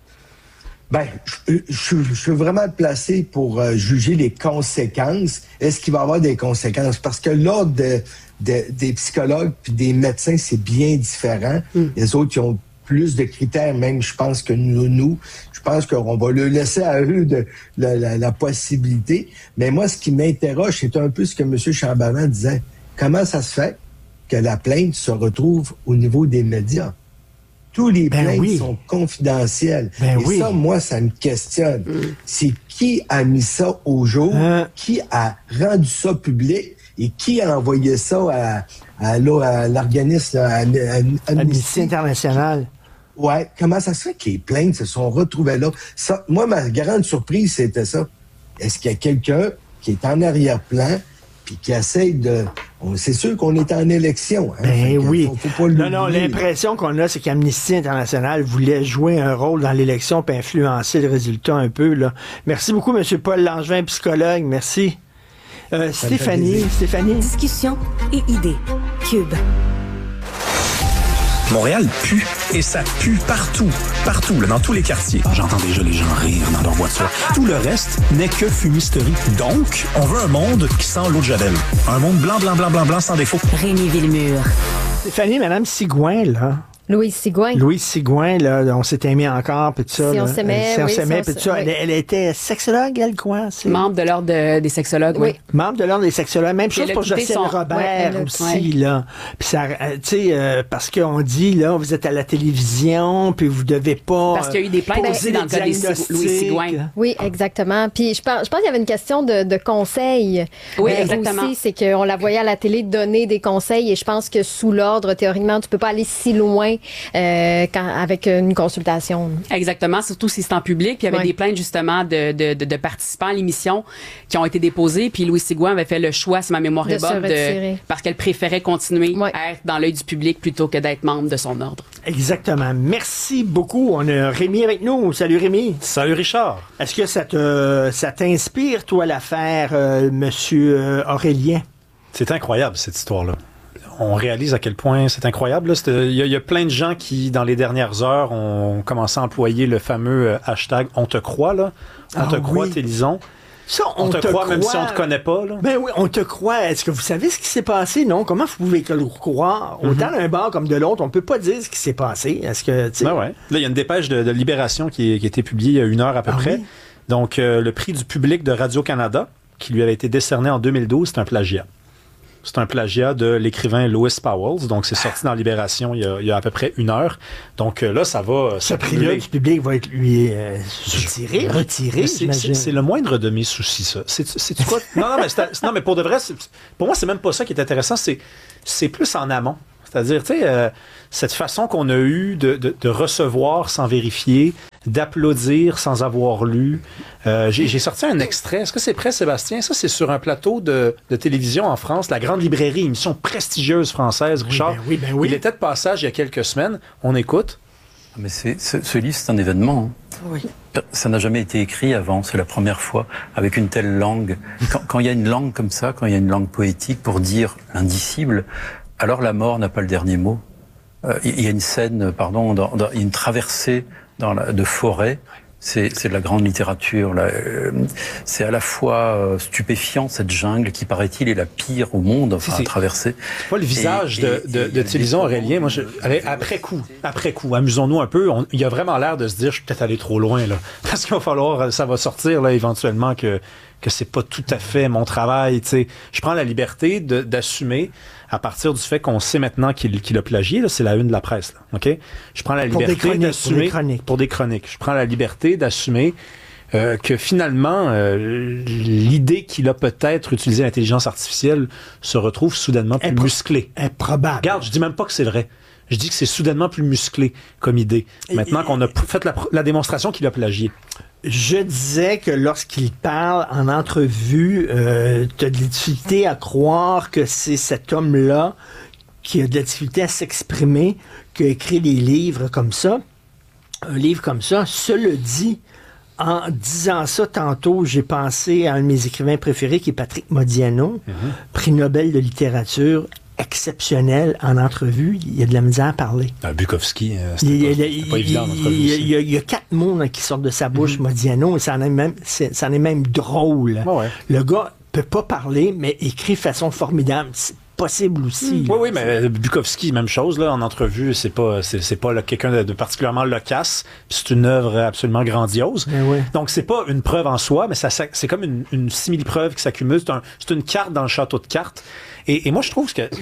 Ben, je, je, je suis vraiment placé pour euh, juger les conséquences. Est-ce qu'il va y avoir des conséquences? Parce que l'ordre de, de, des psychologues puis des médecins, c'est bien différent. Mm. Les autres, ils ont plus de critères, même, je pense, que nous, nous. Je pense qu'on va le laisser à eux de, la, la, la possibilité. Mais moi, ce qui m'interroge, c'est un peu ce que M. Chamberlain disait. Comment ça se fait que la plainte se retrouve au niveau des médias? Tous les ben plaintes oui. sont confidentielles. Ben Et oui. ça, moi, ça me questionne. Mm. C'est qui a mis ça au jour? Hein? Qui a rendu ça public? Et qui a envoyé ça à, à, à, à l'organisme, à, à, à Amnesty International? Ouais. Comment ça se fait que les plaintes se sont retrouvées là? Ça, moi, ma grande surprise, c'était ça. Est-ce qu'il y a quelqu'un qui est en arrière-plan puis qui essaye de... C'est sûr qu'on est en élection. Hein? Ben oui. Faut, faut pas non, non, l'impression qu'on a, c'est qu'Amnesty International voulait jouer un rôle dans l'élection puis influencer le résultat un peu. Là. Merci beaucoup, M. Paul Langevin, psychologue. Merci. Euh, Stéphanie, Stéphanie. Discussion et idées. Cube. Montréal pue, et ça pue partout, partout, là, dans tous les quartiers. J'entends déjà les gens rire dans leur voiture. Tout le reste n'est que fumisterie. Donc, on veut un monde qui sent l'eau de Javel. Un monde blanc, blanc, blanc, blanc, blanc, sans défaut. Rémi Villemur. Stéphanie, Madame Sigouin, là. Louise Sigouin. Louise Sigouin, là, on s'est aimé encore, puis tout ça. Si là. on s'aimait, si on oui, s'aimait, si on puis tout ça. oui. Elle, elle était sexologue, elle, quoi? C'est... Membre de l'ordre de, des sexologues, oui. oui. Membre de l'ordre des sexologues. Même puis chose pour Jocelyne son... Robert ouais, aussi, ouais. là. Puis ça, euh, tu sais, euh, parce qu'on dit, là, vous êtes à la télévision, puis vous devez pas... Parce qu'il y a eu des plaintes aussi dans le cas de Louise Sigouin. Oui, exactement. Puis je pense, je pense qu'il y avait une question de, de conseils. Oui, euh, exactement. Aussi, c'est qu'on la voyait à la télé donner des conseils, et je pense que sous l'ordre, théoriquement, tu peux pas aller si loin euh, quand, avec une consultation. Exactement, surtout si c'est en public. Puis il y avait ouais. des plaintes justement de, de, de, de participants à l'émission qui ont été déposées. Puis Louise Sigouin avait fait le choix, si ma mémoire est bonne, de, parce qu'elle préférait continuer ouais. à être dans l'œil du public plutôt que d'être membre de son ordre. Exactement. Merci beaucoup. On a Rémi avec nous. Salut Rémi. Salut Richard. Est-ce que ça te ça t'inspire, toi, l'affaire euh, Monsieur euh, Aurélien? C'est incroyable, cette histoire-là. On réalise à quel point c'est incroyable. Il y, y a plein de gens qui, dans les dernières heures, ont commencé à employer le fameux hashtag « On te croit ». Là. On ah, te croit, oui. Téléson. Ça, on, on te, te croit, croit même si on te connaît pas, là. Ben oui, on te croit. Est-ce que vous savez ce qui s'est passé? Non. Comment vous pouvez le croire? Mm-hmm. Autant d'un bord comme de l'autre, on peut pas dire ce qui s'est passé. Est-ce que, tu sais... Ben ouais. Là, il y a une dépêche de, de Libération qui, est, qui a été publiée il y a une heure à peu ah, près. Oui? Donc, euh, le prix du public de Radio-Canada, qui lui avait été décerné en deux mille douze, c'est un plagiat. C'est un plagiat de l'écrivain Lewis Powell. Donc, c'est sorti dans Libération il y a, il y a à peu près une heure. Donc euh, là, ça va... Ce prix-là du public va être, lui, euh, retiré, retiré, c'est, c'est, c'est le moindre de mes soucis, ça. C'est, c'est, c'est quoi? non, non, mais c'est, non, mais pour de vrai, c'est, pour moi, c'est même pas ça qui est intéressant. C'est, c'est plus en amont. C'est-à-dire, tu sais, euh, cette façon qu'on a eue de, de, de recevoir sans vérifier, d'applaudir sans avoir lu. Euh, j'ai, j'ai sorti un extrait. Est-ce que c'est prêt, Sébastien? Ça, c'est sur un plateau de, de télévision en France, La Grande Librairie, émission prestigieuse française, Richard. Oui, ben oui, ben oui. Il était de passage il y a quelques semaines. On écoute. Mais c'est, ce, ce livre, c'est un événement. Hein. Oui. Ça n'a jamais été écrit avant, c'est la première fois, avec une telle langue. Quand, quand il y a une langue comme ça, quand il y a une langue poétique pour dire l'indicible, alors la mort n'a pas le dernier mot. Euh, il y a une scène, pardon, dans, dans, il y a une traversée dans la, de forêt. C'est, c'est de la grande littérature. Là. Euh, c'est à la fois euh, stupéfiant, cette jungle qui, paraît-il, est la pire au monde, enfin, c'est, à traverser. Pas le visage et, de, de, de, de Télison Aurélien. Moi, je, après coup, après coup, amusons-nous un peu. On, il a vraiment l'air de se dire, je suis peut-être allé trop loin, là. Parce qu'il va falloir, ça va sortir, là, éventuellement, que, que c'est pas tout à fait mon travail, tu sais. Je prends la liberté de, d'assumer, à partir du fait qu'on sait maintenant qu'il, qu'il a plagié, là, c'est la une de la presse, là, OK? Je prends la liberté pour des chroniques, d'assumer... Pour des chroniques. Pour des chroniques. Je prends la liberté d'assumer euh, que finalement, euh, l'idée qu'il a peut-être utilisé l'intelligence artificielle se retrouve soudainement plus Impro- musclée. Improbable. Regarde, je dis même pas que c'est vrai. Je dis que c'est soudainement plus musclé comme idée. Maintenant et, qu'on a fait la, la démonstration qu'il a plagié. Je disais que lorsqu'il parle en entrevue, euh, tu as de la difficulté à croire que c'est cet homme-là qui a de la difficulté à s'exprimer, qui a écrit des livres comme ça. Un livre comme ça, cela dit, en disant ça tantôt, j'ai pensé à un de mes écrivains préférés qui est Patrick Modiano, mm-hmm. prix Nobel de littérature, exceptionnel en entrevue. Il y a de la misère à parler. Ah, Bukowski, euh, c'était, il, pas, c'était il, pas évident en entrevue. Il, il, y a, il y a quatre mots là, qui sortent de sa bouche, mm-hmm. Modiano, et ça en est même, c'est, ça en est même drôle. Oh ouais. Le gars peut pas parler, mais écrit de façon formidable. C'est possible aussi. Mm. Oui, oui, mais Bukowski, même chose, là, en entrevue, c'est pas, c'est, c'est pas là, quelqu'un de, de particulièrement loquace, puis c'est une œuvre absolument grandiose. Oui. Donc, c'est pas une preuve en soi, mais ça, ça, c'est comme une, une simili-preuve qui s'accumule. C'est, un, c'est une carte dans le château de cartes. Et, et moi, je trouve que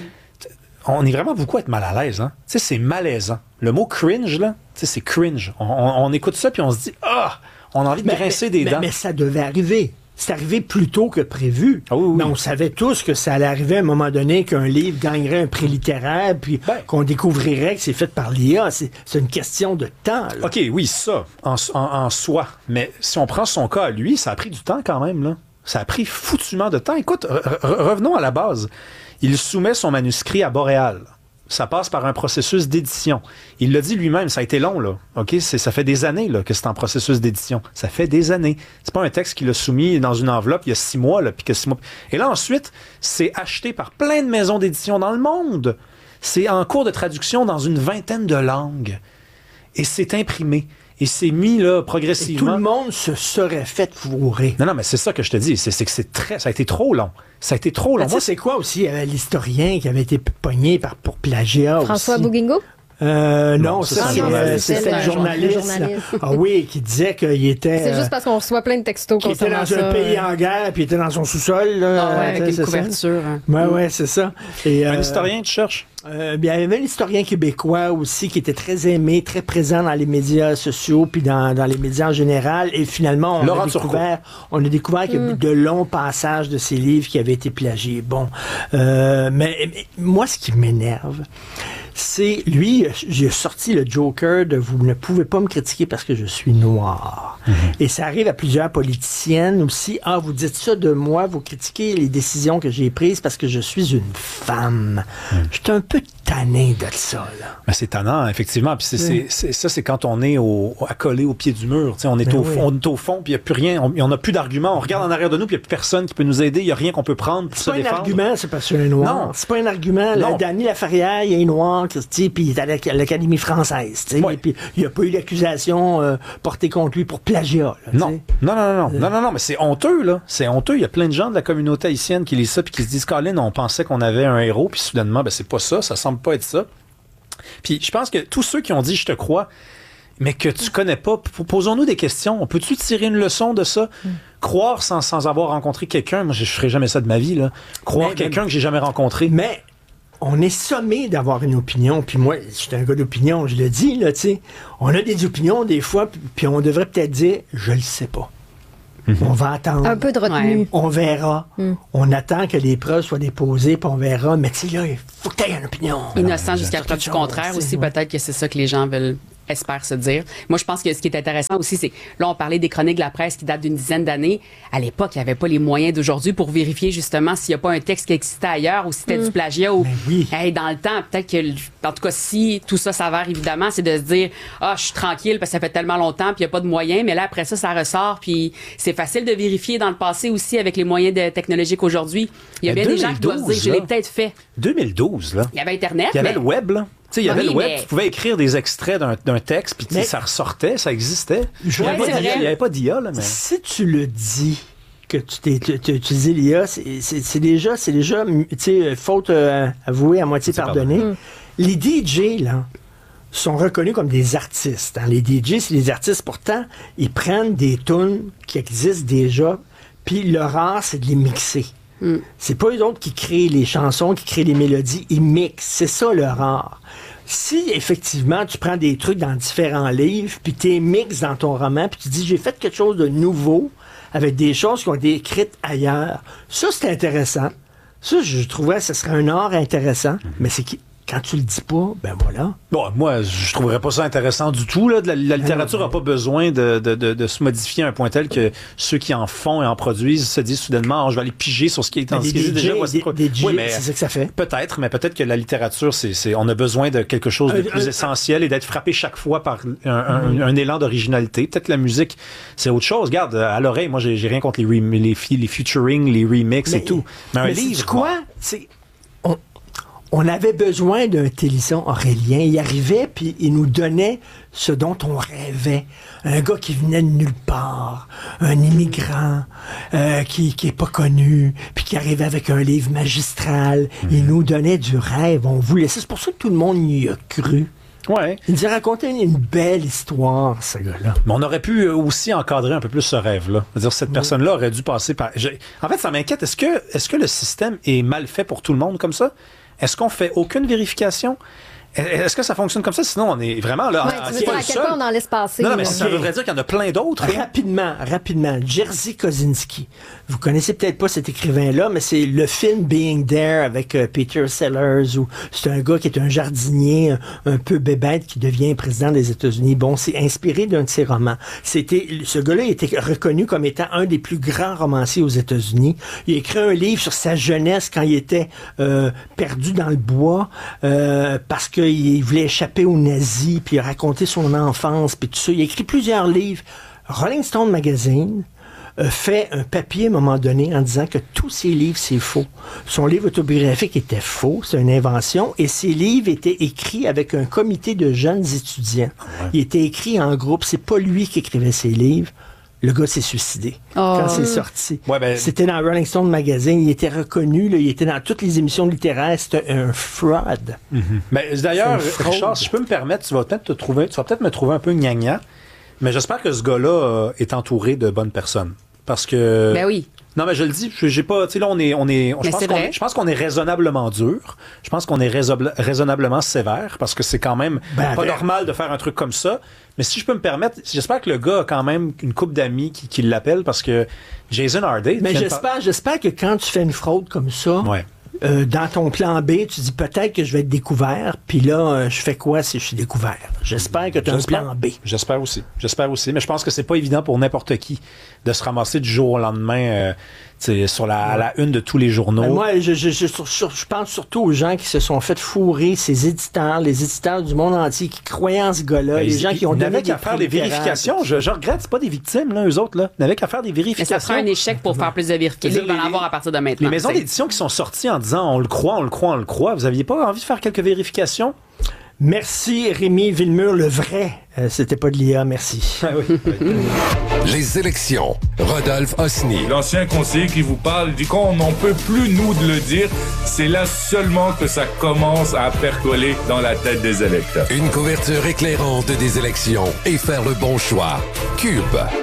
on est vraiment beaucoup à être mal à l'aise. Hein? Tu sais, c'est malaisant. Le mot cringe, là, tu sais, c'est cringe. On, on, on écoute ça, puis on se dit, ah, on a envie de mais, grincer des mais, dents. Mais ça devait arriver. C'est arrivé plus tôt que prévu. Ah oui, oui. Mais on savait tous que ça allait arriver à un moment donné qu'un livre gagnerait un prix littéraire, puis ben, qu'on découvrirait que c'est fait par l'I A. C'est, c'est une question de temps. Là. OK, oui, ça, en, en, en soi. Mais si on prend son cas à lui, ça a pris du temps quand même, là. Ça a pris foutument de temps. Écoute, re- re- revenons à la base. Il soumet son manuscrit à Boréal. Ça passe par un processus d'édition. Il l'a dit lui-même, ça a été long, là. OK? C'est, ça fait des années là, que c'est en processus d'édition. Ça fait des années. C'est pas un texte qu'il a soumis dans une enveloppe il y a six mois, là, puis que six mois. Et là, ensuite, c'est acheté par plein de maisons d'édition dans le monde. C'est en cours de traduction dans une vingtaine de langues. Et c'est imprimé. Et c'est mis là progressivement. Et tout le monde se serait fait fourrer. Non, non, mais c'est ça que je te dis. C'est, c'est que c'est très, ça a été trop long. Ça a été trop long. Ben, tu sais, c'est quoi aussi euh, l'historien qui avait été pogné par, pour plagiat François aussi. Bouguingo? Euh, non, non, ça, c'est, c'est, euh, c'est, c'est le journaliste. journaliste. Ah oui, qui disait qu'il était... C'est juste parce qu'on reçoit plein de textos qui était dans ça, un pays en guerre, puis il était dans son sous-sol. Là, ah ouais, avec une couverture. Hein. Ouais, ouais, c'est ça. Et, un euh, historien, tu cherches? Euh, bien, il y avait un historien québécois aussi qui était très aimé, très présent dans les médias sociaux, puis dans, dans les médias en général. Et finalement, on Laurent a découvert, on a découvert qu'il y a mm. de longs passages de ses livres qui avaient été plagiés. Bon, euh, mais, mais moi, ce qui m'énerve, c'est, lui, j'ai sorti le Joker de « Vous ne pouvez pas me critiquer parce que je suis noir mm-hmm. ». Et ça arrive à plusieurs politiciennes aussi. « Ah, vous dites ça de moi, vous critiquez les décisions que j'ai prises parce que je suis une femme. Mm. » Je suis un peu tanné de ça, là. Ben, c'est tannant, effectivement. Puis c'est, oui. c'est, c'est, ça, c'est quand on est au, à coller au pied du mur. T'sais, on, est ben au, oui. on est au fond, puis il n'y a plus rien. On n'a plus d'argument. On regarde en arrière de nous, puis il n'y a plus personne qui peut nous aider. Il n'y a rien qu'on peut prendre pour c'est se pas défendre. Un argument, c'est parce que c'est un noir. Non. C'est pas un argument. Là, Danny Laferrière, il est noir, puis il est à l'Académie française. Ouais. Puis il n'y a pas eu d'accusation euh, portée contre lui pour plagiat. Là, non. non, non, non, non, euh... non, non, non, mais c'est honteux, là. C'est honteux. Il y a plein de gens de la communauté haïtienne qui lisent ça, puis qui se disent, Colin, on pensait qu'on avait un héros, puis soudainement, ben, c'est pas ça. Ça semble pas être ça. Puis je pense que tous ceux qui ont dit « je te crois », mais que tu connais pas, posons-nous des questions. On peut-tu tirer une leçon de ça? Mm. Croire sans, sans avoir rencontré quelqu'un, moi je ferais jamais ça de ma vie, là. Croire mais, quelqu'un mais, que j'ai jamais rencontré. Mais on est sommé d'avoir une opinion, puis moi, je suis un gars d'opinion, je le dis, là, tu sais. On a des opinions des fois, puis on devrait peut-être dire « je le sais pas ». Mm-hmm. On va attendre. Un peu de retenue. Ouais. On verra. Mm. On attend que les preuves soient déposées, puis on verra. Mais tu sais, là, il faut que tu aies une opinion. Innocent alors, jusqu'à preuve du contraire aussi, ouais. Peut-être que c'est ça que les gens veulent, espèrent se dire. Moi, je pense que ce qui est intéressant aussi, c'est, là, on parlait des chroniques de la presse qui datent d'une dizaine d'années. À l'époque, il n'y avait pas les moyens d'aujourd'hui pour vérifier justement s'il n'y a pas un texte qui existait ailleurs ou si c'était mm. du plagiat ou, oui. hey, dans le temps, peut-être que, en tout cas, si tout ça s'avère, évidemment, c'est de se dire, ah, je suis tranquille parce que ça fait tellement longtemps puis il n'y a pas de moyens, mais là, après ça, ça ressort puis c'est facile de vérifier dans le passé aussi avec les moyens de, technologiques aujourd'hui. Il y a bien des gens qui doivent se dire, je l'ai peut-être fait. deux mille douze, là. Il y avait Internet, Il y avait mais... le web, là. Tu sais, il y avait oui, le web, mais... tu pouvais écrire des extraits d'un, d'un texte, puis mais... ça ressortait, ça existait. Je il n'y avait pas d'I A, là, mais... Si tu le dis, que tu t'es tu, tu, tu dis l'I A, c'est, c'est, c'est déjà, c'est déjà, tu sais, faute euh, avouée, à moitié pardonnée. Hum. Les D J, là, sont reconnus comme des artistes. Hein. Les D J, c'est des artistes, pourtant, ils prennent des tunes qui existent déjà, puis leur art, c'est de les mixer. Mm. C'est pas eux autres qui créent les chansons, qui créent les mélodies, ils mixent. C'est ça leur art. Si, effectivement, tu prends des trucs dans différents livres, puis tu les mixes dans ton roman, puis tu dis, j'ai fait quelque chose de nouveau avec des choses qui ont été écrites ailleurs, ça, c'est intéressant. Ça, je trouverais que ce serait un art intéressant, mm. mais c'est qui... Quand tu le dis pas, ben voilà. Bon, moi, je trouverais pas ça intéressant du tout. Là. La, la littérature n'a pas besoin de, de, de, de se modifier à un point tel que ceux qui en font et en produisent se disent soudainement, oh, je vais aller piger sur ce qui est en ce qui est déjà. Des, des, des oui, mais c'est ça que ça fait. Peut-être, mais peut-être que la littérature, c'est, c'est on a besoin de quelque chose de euh, plus euh, essentiel et d'être frappé chaque fois par un, un, mm-hmm. un, un élan d'originalité. Peut-être la musique, c'est autre chose. Regarde, à l'oreille, moi, j'ai, j'ai rien contre les, rem- les, les featuring, les remixes mais, et tout. Mais, mais un livre, quoi? C'est... On... On avait besoin d'un Télisson Aurélien. Il arrivait, puis il nous donnait ce dont on rêvait. Un gars qui venait de nulle part, un immigrant euh, qui qui est pas connu, puis qui arrivait avec un livre magistral. Mmh. Il nous donnait du rêve. On voulait ça. C'est pour ça que tout le monde y a cru. Ouais. Il nous a raconté une, une belle histoire, ce gars-là. Mais on aurait pu aussi encadrer un peu plus ce rêve-là. C'est-à-dire, cette oui. personne-là aurait dû passer par... Je... En fait, ça m'inquiète. Est-ce que, est-ce que le système est mal fait pour tout le monde comme ça? Est-ce qu'on fait aucune vérification? Est-ce que ça fonctionne comme ça? Sinon, on est vraiment là. Ouais, tu veux dire à quel point on en laisse passer? Non, non mais okay. Ça voudrait dire qu'il y en a plein d'autres. Rapidement, rapidement. Jerzy Kosinski. Vous connaissez peut-être pas cet écrivain-là, mais c'est le film Being There avec euh, Peter Sellers, où c'est un gars qui est un jardinier un, un peu bébête qui devient président des États-Unis. Bon, c'est inspiré d'un de ses romans. C'était, ce gars-là était reconnu comme étant un des plus grands romanciers aux États-Unis. Il a écrit un livre sur sa jeunesse quand il était euh, perdu dans le bois, euh, parce que il voulait échapper aux nazis, puis il a raconté son enfance, puis tout ça. Il a écrit plusieurs livres. Rolling Stone Magazine a fait un papier à un moment donné en disant que tous ses livres, c'est faux. Son livre autobiographique était faux, c'est une invention, et ses livres étaient écrits avec un comité de jeunes étudiants. Ouais. Il était écrit en groupe, c'est pas lui qui écrivait ses livres. Le gars s'est suicidé oh. quand c'est sorti. Ouais, ben... C'était dans Rolling Stone Magazine. Il était reconnu. Là, il était dans toutes les émissions littéraires. C'était un fraud. Mm-hmm. Mais d'ailleurs, Richard, si je peux me permettre, tu vas peut-être te trouver, tu vas peut-être me trouver un peu gnagna, mais j'espère que ce gars-là euh, est entouré de bonnes personnes. Parce que... Ben oui. Non, mais je le dis, j'ai pas, tu sais, là, on est, on est, je pense, qu'on, je pense qu'on est raisonnablement dur. Je pense qu'on est raisonnable, raisonnablement sévère parce que c'est quand même ben, pas ben... normal de faire un truc comme ça. Mais si je peux me permettre, j'espère que le gars a quand même une couple d'amis qui, qui l'appellent parce que Jason Hardy. Mais j'espère, par... j'espère que quand tu fais une fraude comme ça, ouais. Euh, dans ton plan B, tu dis peut-être que je vais être découvert, puis là, euh, je fais quoi si je suis découvert? J'espère que tu as un plan B. J'espère aussi. J'espère aussi. Mais je pense que c'est pas évident pour n'importe qui de se ramasser du jour au lendemain. Euh, C'est sur la, à la une de tous les journaux. Ben moi, je, je, je, je, je pense surtout aux gens qui se sont fait fourrer, ces éditeurs, les éditeurs du monde entier qui croyaient en ce gars-là, ben, les gens qui ont donné qu'à faire des vérifications. Je, je regrette, c'est pas des victimes, là, eux autres, là. Ils n'avaient qu'à faire des vérifications. Mais ça prend un échec pour faire plus de vérifications. Ils vont en avoir à partir de maintenant. Les maisons d'édition qui sont sorties en disant on le croit, on le croit, on le croit. Vous aviez pas envie de faire quelques vérifications? Merci Rémi Villemur, le vrai. Euh, c'était pas de l'I A, merci. Ah oui. Les élections. Rodolphe Osny. L'ancien conseiller qui vous parle dit qu'on n'en peut plus nous de le dire. C'est là seulement que ça commence à percoler dans la tête des électeurs. Une couverture éclairante des élections et faire le bon choix. Cube.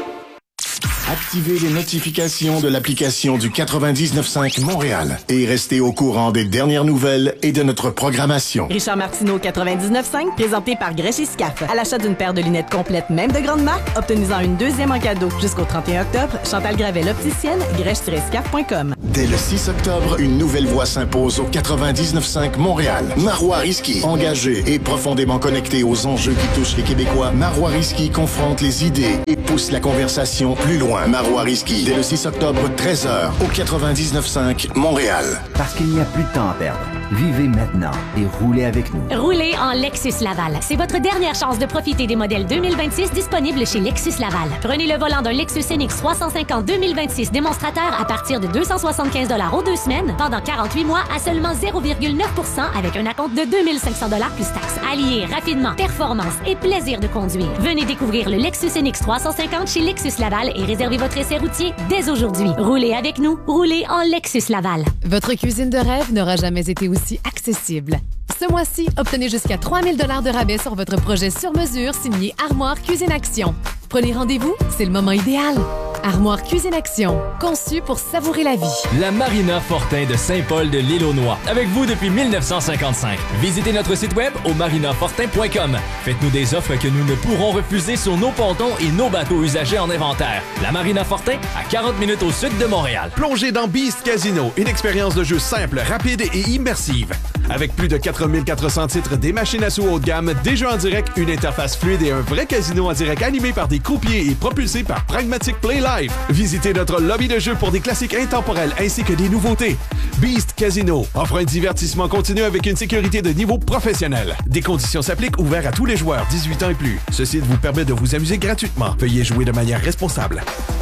Activez les notifications de l'application du quatre-vingt-dix-neuf cinq Montréal et restez au courant des dernières nouvelles et de notre programmation. Richard Martineau, quatre-vingt-dix-neuf cinq, présenté par Grèche et Scaf. À l'achat d'une paire de lunettes complètes, même de grande marque, obtenez-en une deuxième en cadeau. Jusqu'au trente et un octobre, Chantal Gravel, opticienne, grèche tiret scaf point com. Dès le six octobre, une nouvelle voix s'impose au quatre-vingt-dix-neuf cinq Montréal. Marois Risky, engagé et profondément connecté aux enjeux qui touchent les Québécois, Marois Risky confronte les idées et pousse la conversation plus loin. Marois Risky, dès le six octobre, treize heures, au quatre-vingt-dix-neuf cinq Montréal. Parce qu'il n'y a plus de temps à perdre. Vivez maintenant et roulez avec nous. Roulez en Lexus Laval. C'est votre dernière chance de profiter des modèles deux mille vingt-six disponibles chez Lexus Laval. Prenez le volant d'un Lexus N X trois cent cinquante deux mille vingt-six démonstrateur à partir de deux cent soixante-quinze dollars aux deux semaines pendant quarante-huit mois à seulement zéro virgule neuf pour cent avec un acompte de deux mille cinq cents dollars plus taxes. Alliez rapidement performance et plaisir de conduire. Venez découvrir le Lexus N X trois cent cinquante chez Lexus Laval et réservez votre essai routier dès aujourd'hui. Roulez avec nous, roulez en Lexus Laval. Votre cuisine de rêve n'aura jamais été aussi accessible. Ce mois-ci, obtenez jusqu'à trois mille dollars de rabais sur votre projet sur mesure signé Armoire Cuisine Action. Prenez rendez-vous, c'est le moment idéal. Armoire Cuisine Action, conçue pour savourer la vie. La Marina Fortin de Saint-Paul de l'Île-aux-Noix, avec vous depuis mille neuf cent cinquante-cinq. Visitez notre site web au marina fortin point com. Faites-nous des offres que nous ne pourrons refuser sur nos pontons et nos bateaux usagés en inventaire. La Marina Fortin, à quarante minutes au sud de Montréal. Plongez dans Beast Casino, une expérience de jeu simple, rapide et immersive. Avec plus de quatre mille quatre cents titres, des machines à sous haut de gamme, des jeux en direct, une interface fluide et un vrai casino en direct animé par des croupiers et propulsé par Pragmatic Play Live. Visitez notre lobby de jeux pour des classiques intemporels ainsi que des nouveautés. Beast Casino offre un divertissement continu avec une sécurité de niveau professionnel. Des conditions s'appliquent, ouverts à tous les joueurs dix-huit ans et plus. Ce site vous permet de vous amuser gratuitement. Veuillez jouer de manière responsable.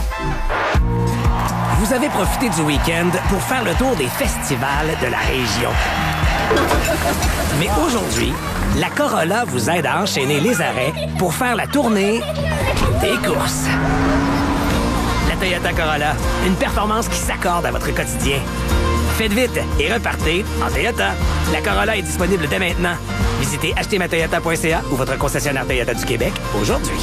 Vous avez profité du week-end pour faire le tour des festivals de la région. Mais aujourd'hui, la Corolla vous aide à enchaîner les arrêts pour faire la tournée des courses. La Toyota Corolla, une performance qui s'accorde à votre quotidien. Faites vite et repartez en Toyota. La Corolla est disponible dès maintenant. Visitez acheter ma toyota point c a ou votre concessionnaire Toyota du Québec aujourd'hui.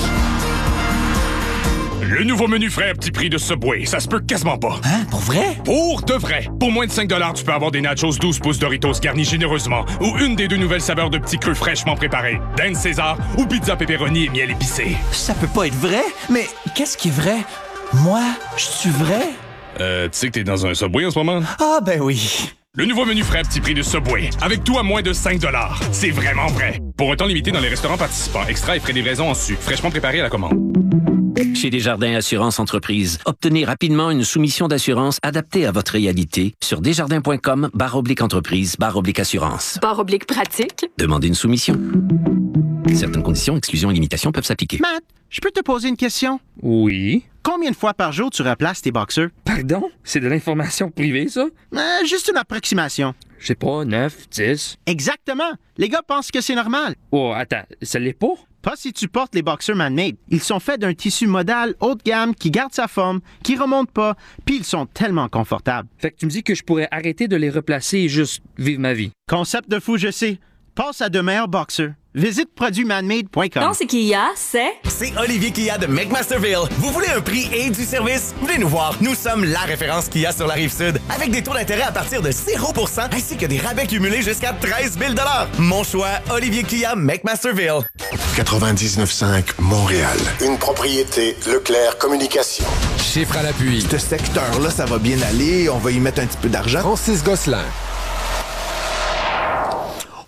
Le nouveau menu frais à petit prix de Subway, ça se peut quasiment pas. Hein? Pour vrai? Pour de vrai. Pour moins de cinq dollars, tu peux avoir des nachos douze pouces Doritos garnis généreusement ou une des deux nouvelles saveurs de petits creux fraîchement préparés. Dinde César ou pizza pepperoni et miel épicé. Ça peut pas être vrai, mais qu'est-ce qui est vrai? Moi, je suis vrai? Euh, tu sais que t'es dans un Subway en ce moment? Ah, ben oui. Le nouveau menu frais à petit prix de Subway. Avec tout à moins de cinq dollars. C'est vraiment vrai. Pour un temps limité dans les restaurants participants, extra et frais de livraison en su, fraîchement préparé à la commande. Chez Desjardins Assurance Entreprise, obtenez rapidement une soumission d'assurance adaptée à votre réalité sur desjardins point com barre oblique entreprise barre oblique assurance. Barre oblique pratique. Demandez une soumission. Certaines conditions, exclusions et limitations peuvent s'appliquer. Matt, je peux te poser une question? Oui. Combien de fois par jour tu replaces tes boxeurs? Pardon? C'est de l'information privée, ça? Euh, juste une approximation. Je sais pas, neuf, dix. Exactement. Les gars pensent que c'est normal. Oh, attends, ça l'est pas? Pas si tu portes les boxers man-made. Ils sont faits d'un tissu modal haut de gamme qui garde sa forme, qui remonte pas, puis ils sont tellement confortables. Fait que tu me dis que je pourrais arrêter de les replacer et juste vivre ma vie. Concept de fou, je sais. Passe à de meilleurs boxers. Visite produits manmade point com. Non, c'est Kia, c'est... C'est Olivier Kia de McMasterville. Vous voulez un prix et du service? Venez nous voir. Nous sommes la référence Kia sur la Rive-Sud. Avec des taux d'intérêt à partir de zéro pour cent ainsi que des rabais cumulés jusqu'à treize mille dollars. Mon choix, Olivier Kia McMasterville. quatre-vingt-dix-neuf cinq Montréal. Une propriété Leclerc Communication. Chiffre à l'appui. Ce secteur-là, ça va bien aller. On va y mettre un petit peu d'argent. Francis Gosselin.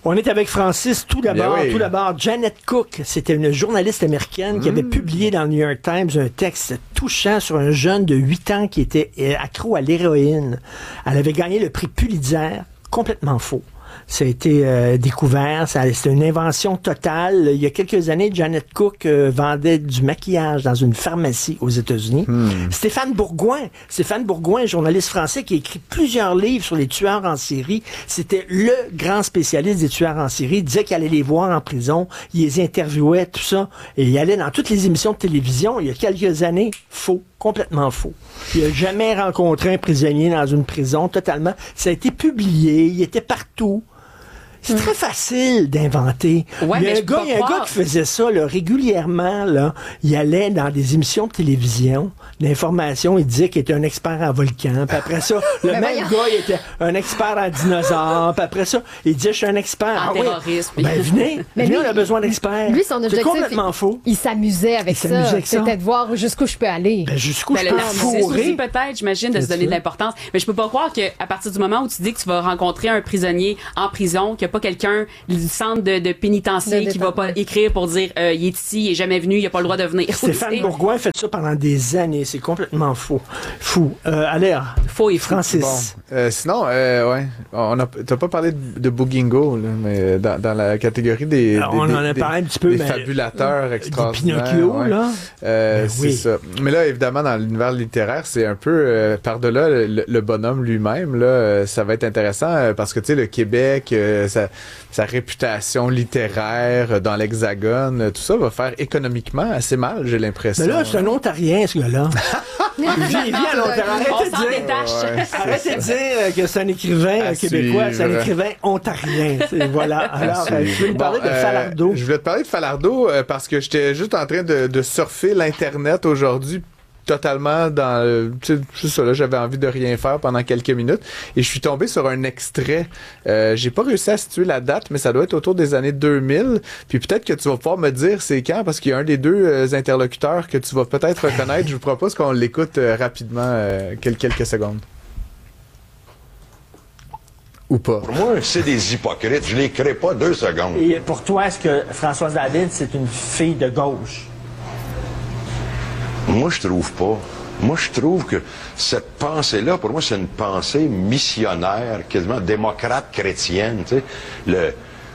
On est avec Francis. Tout d'abord, Bien oui. tout d'abord, Janet Cook, c'était une journaliste américaine qui avait publié dans le New York Times un texte touchant sur un jeune de huit ans qui était accro à l'héroïne. Elle avait gagné le prix Pulitzer, complètement faux. Ça a été euh, découvert, ça, c'était une invention totale. Il y a quelques années, Janet Cook euh, vendait du maquillage dans une pharmacie aux États-Unis. Hmm. Stéphane Bourgoin, Stéphane Bourgoin, journaliste français qui a écrit plusieurs livres sur les tueurs en série. C'était le grand spécialiste des tueurs en série. Il disait qu'il allait les voir en prison, il les interviewait, tout ça. Et il allait dans toutes les émissions de télévision. Il y a quelques années, faux. Complètement faux. Il n'a jamais rencontré un prisonnier dans une prison, totalement. Ça a été publié, il était partout. C'est très facile d'inventer. Ouais, il y a, mais un, gars, il y a un gars qui faisait ça là, régulièrement. Là, il allait dans des émissions de télévision, d'information, il disait qu'il était un expert en volcan. Puis après ça, le même voyons. gars, il était un expert en dinosaures. Puis après ça, il disait, je suis un expert. En ah, terrorisme. Oui. Ben venez, Mais venez, lui, on a besoin d'experts. Lui, son C'est objectif, complètement il, faux. il s'amusait avec Il s'amusait ça. avec ça. C'était de voir jusqu'où je peux aller. Ben, jusqu'où Ben, je le peux narcissisme fourrer. aussi, peut-être, j'imagine, de se donner de l'importance. Mais je peux pas croire qu'à partir du moment où tu dis que tu vas rencontrer un prisonnier en prison, qu'il n'y a pas quelqu'un du centre de, de pénitentiaire De qui va pas écrire pour dire euh, il est ici, il est jamais venu, il a pas le droit de venir. Stéphane Bourgoin fait ça pendant des années. C'est complètement faux. Fou. Euh, allez, faux et fou. Francis. Bon. Euh, sinon, euh, ouais, on a, t'as pas parlé de, de Bougingo, là, mais dans, dans la catégorie des, Alors, des on des, en a des, parlé un petit peu, des mais fabulateurs des extraordinaires. Pinocchio, ouais. là. Euh, Ben c'est oui. ça. Mais là, évidemment, dans l'univers littéraire, c'est un peu euh, par-delà le, le bonhomme lui-même. Là, euh, ça va être intéressant euh, parce que tu sais, le Québec, euh, sa, sa réputation littéraire euh, dans l'Hexagone, euh, tout ça va faire économiquement assez mal, j'ai l'impression. Mais là, c'est un Ontarien, ce gars-là. Il vit, il vit à l'Ontario. On Arrêtez de s'en dire, détache. Ouais, arrêtez de dire euh, que c'est un écrivain À euh, québécois, c'est un suivre. écrivain ontarien. C'est- Voilà. Alors, euh, je vais nous parler Bon, de euh, Falardeau. Je voulais te parler de Falardeau euh, parce que j'étais juste en train de, de surfer l'Internet aujourd'hui totalement dans euh, tu sais, juste ça là, j'avais envie de rien faire pendant quelques minutes et je suis tombé sur un extrait. Euh, j'ai pas réussi à situer la date, mais ça doit être autour des années deux mille. Puis peut-être que tu vas pouvoir me dire c'est quand, parce qu'il y a un des deux euh, interlocuteurs que tu vas peut-être reconnaître. Je vous propose qu'on l'écoute euh, rapidement, euh, quelques, quelques secondes. Ou pas. Pour moi, c'est des hypocrites. Je les crée pas deux secondes. Et pour toi, est-ce que Françoise David, c'est une fille de gauche? Moi, je trouve pas. Moi, je trouve que cette pensée-là, pour moi, c'est une pensée missionnaire, quasiment démocrate chrétienne. Tu sais, le,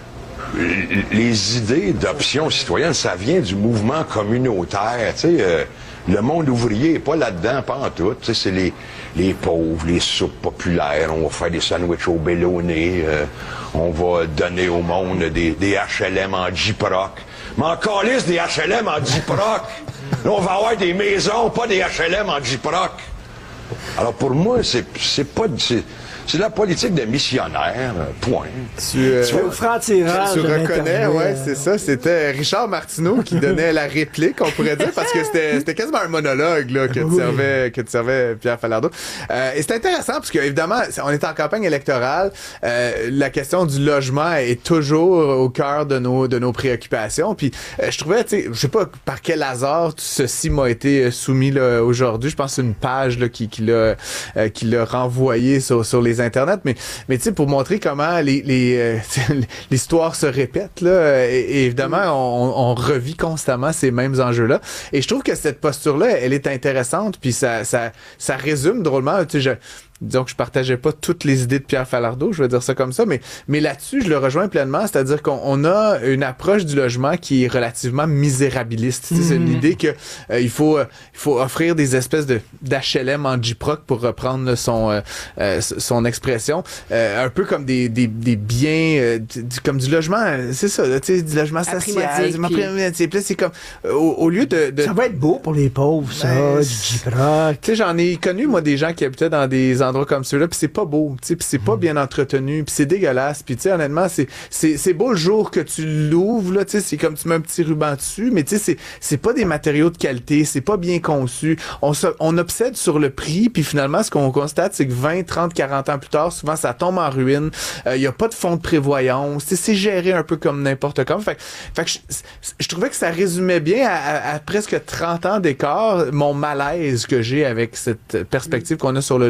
les idées d'option citoyenne, ça vient du mouvement communautaire. Tu sais, euh, le monde ouvrier n'est pas là-dedans, pas en tout. Tu sais, c'est les, les pauvres, les soupes populaires. On va faire des sandwichs au bélonné. Euh, on va donner au monde des, des H L M en J-Proc. Mais encore calisse des H L M en J-Proc. Là, on va avoir des maisons, pas des H L M en J-Proc. Alors pour moi, c'est c'est pas c'est c'est la politique des missionnaires, point. Tu, euh, Tu veux franc-tirage tu de reconnais, l'Internet. ouais, c'est ça. C'était Richard Martineau qui donnait la réplique, on pourrait dire, parce que c'était c'était quasiment un monologue là, que, tu Oui. servais, que tu servais Pierre Falardeau. Euh, et c'est intéressant parce que évidemment, on est en campagne électorale. Euh, la question du logement est toujours au cœur de nos de nos préoccupations. Puis euh, je trouvais, tu sais, je sais pas par quel hasard tout ceci m'a été soumis là, aujourd'hui. Je pense que c'est une page là, qui qui l'a euh, qui l'a renvoyé sur sur les Internet, mais mais tu sais, pour montrer comment les les euh, l'histoire se répète là, et, et évidemment on, on revit constamment ces mêmes enjeux là, et je trouve que cette posture là elle est intéressante, puis ça ça ça résume drôlement, tu sais, je disons que je partageais pas toutes les idées de Pierre Falardeau, je vais dire ça comme ça, mais mais là-dessus je le rejoins pleinement, c'est-à-dire qu'on on a une approche du logement qui est relativement misérabiliste. Mm-hmm. C'est une idée que euh, il faut euh, il faut offrir des espèces de d'H L M en J-Proc, pour reprendre son euh, euh, son expression, euh, un peu comme des des, des biens euh, du, comme du logement, c'est ça, tu sais, du logement social, du puis... puis c'est comme euh, au, au lieu de, de ça va être beau pour les pauvres, ça, ben, du J-Proc. Tu sais, j'en ai connu moi des gens qui habitaient dans des endroits comme ceux-là, puis c'est pas beau, tu sais, puis c'est pas bien entretenu, puis c'est dégueulasse, puis tu sais, honnêtement, c'est c'est c'est beau le jour que tu l'ouvres là, tu sais, c'est comme tu mets un petit ruban dessus, mais tu sais, c'est c'est pas des matériaux de qualité, c'est pas bien conçu. On se, on obsède sur le prix, puis finalement, ce qu'on constate, c'est que vingt, trente, quarante ans plus tard, souvent ça tombe en ruine. Il euh, y a pas de fonds de prévoyance, tu sais, c'est géré un peu comme n'importe quoi. Fait, fait que je, je trouvais que ça résumait bien à, à, à presque trente ans d'écart mon malaise que j'ai avec cette perspective qu'on a sur le logement actuel.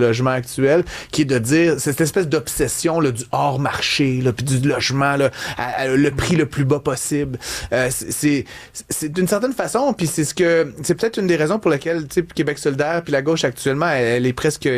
actuelle, qui est de dire, c'est cette espèce d'obsession là, du hors-marché, là, puis du logement, là, à, à, le prix le plus bas possible. Euh, c'est, c'est d'une certaine façon, puis c'est ce que, c'est peut-être une des raisons pour lesquelles, tu sais, Québec solidaire, puis la gauche actuellement, elle, elle est presque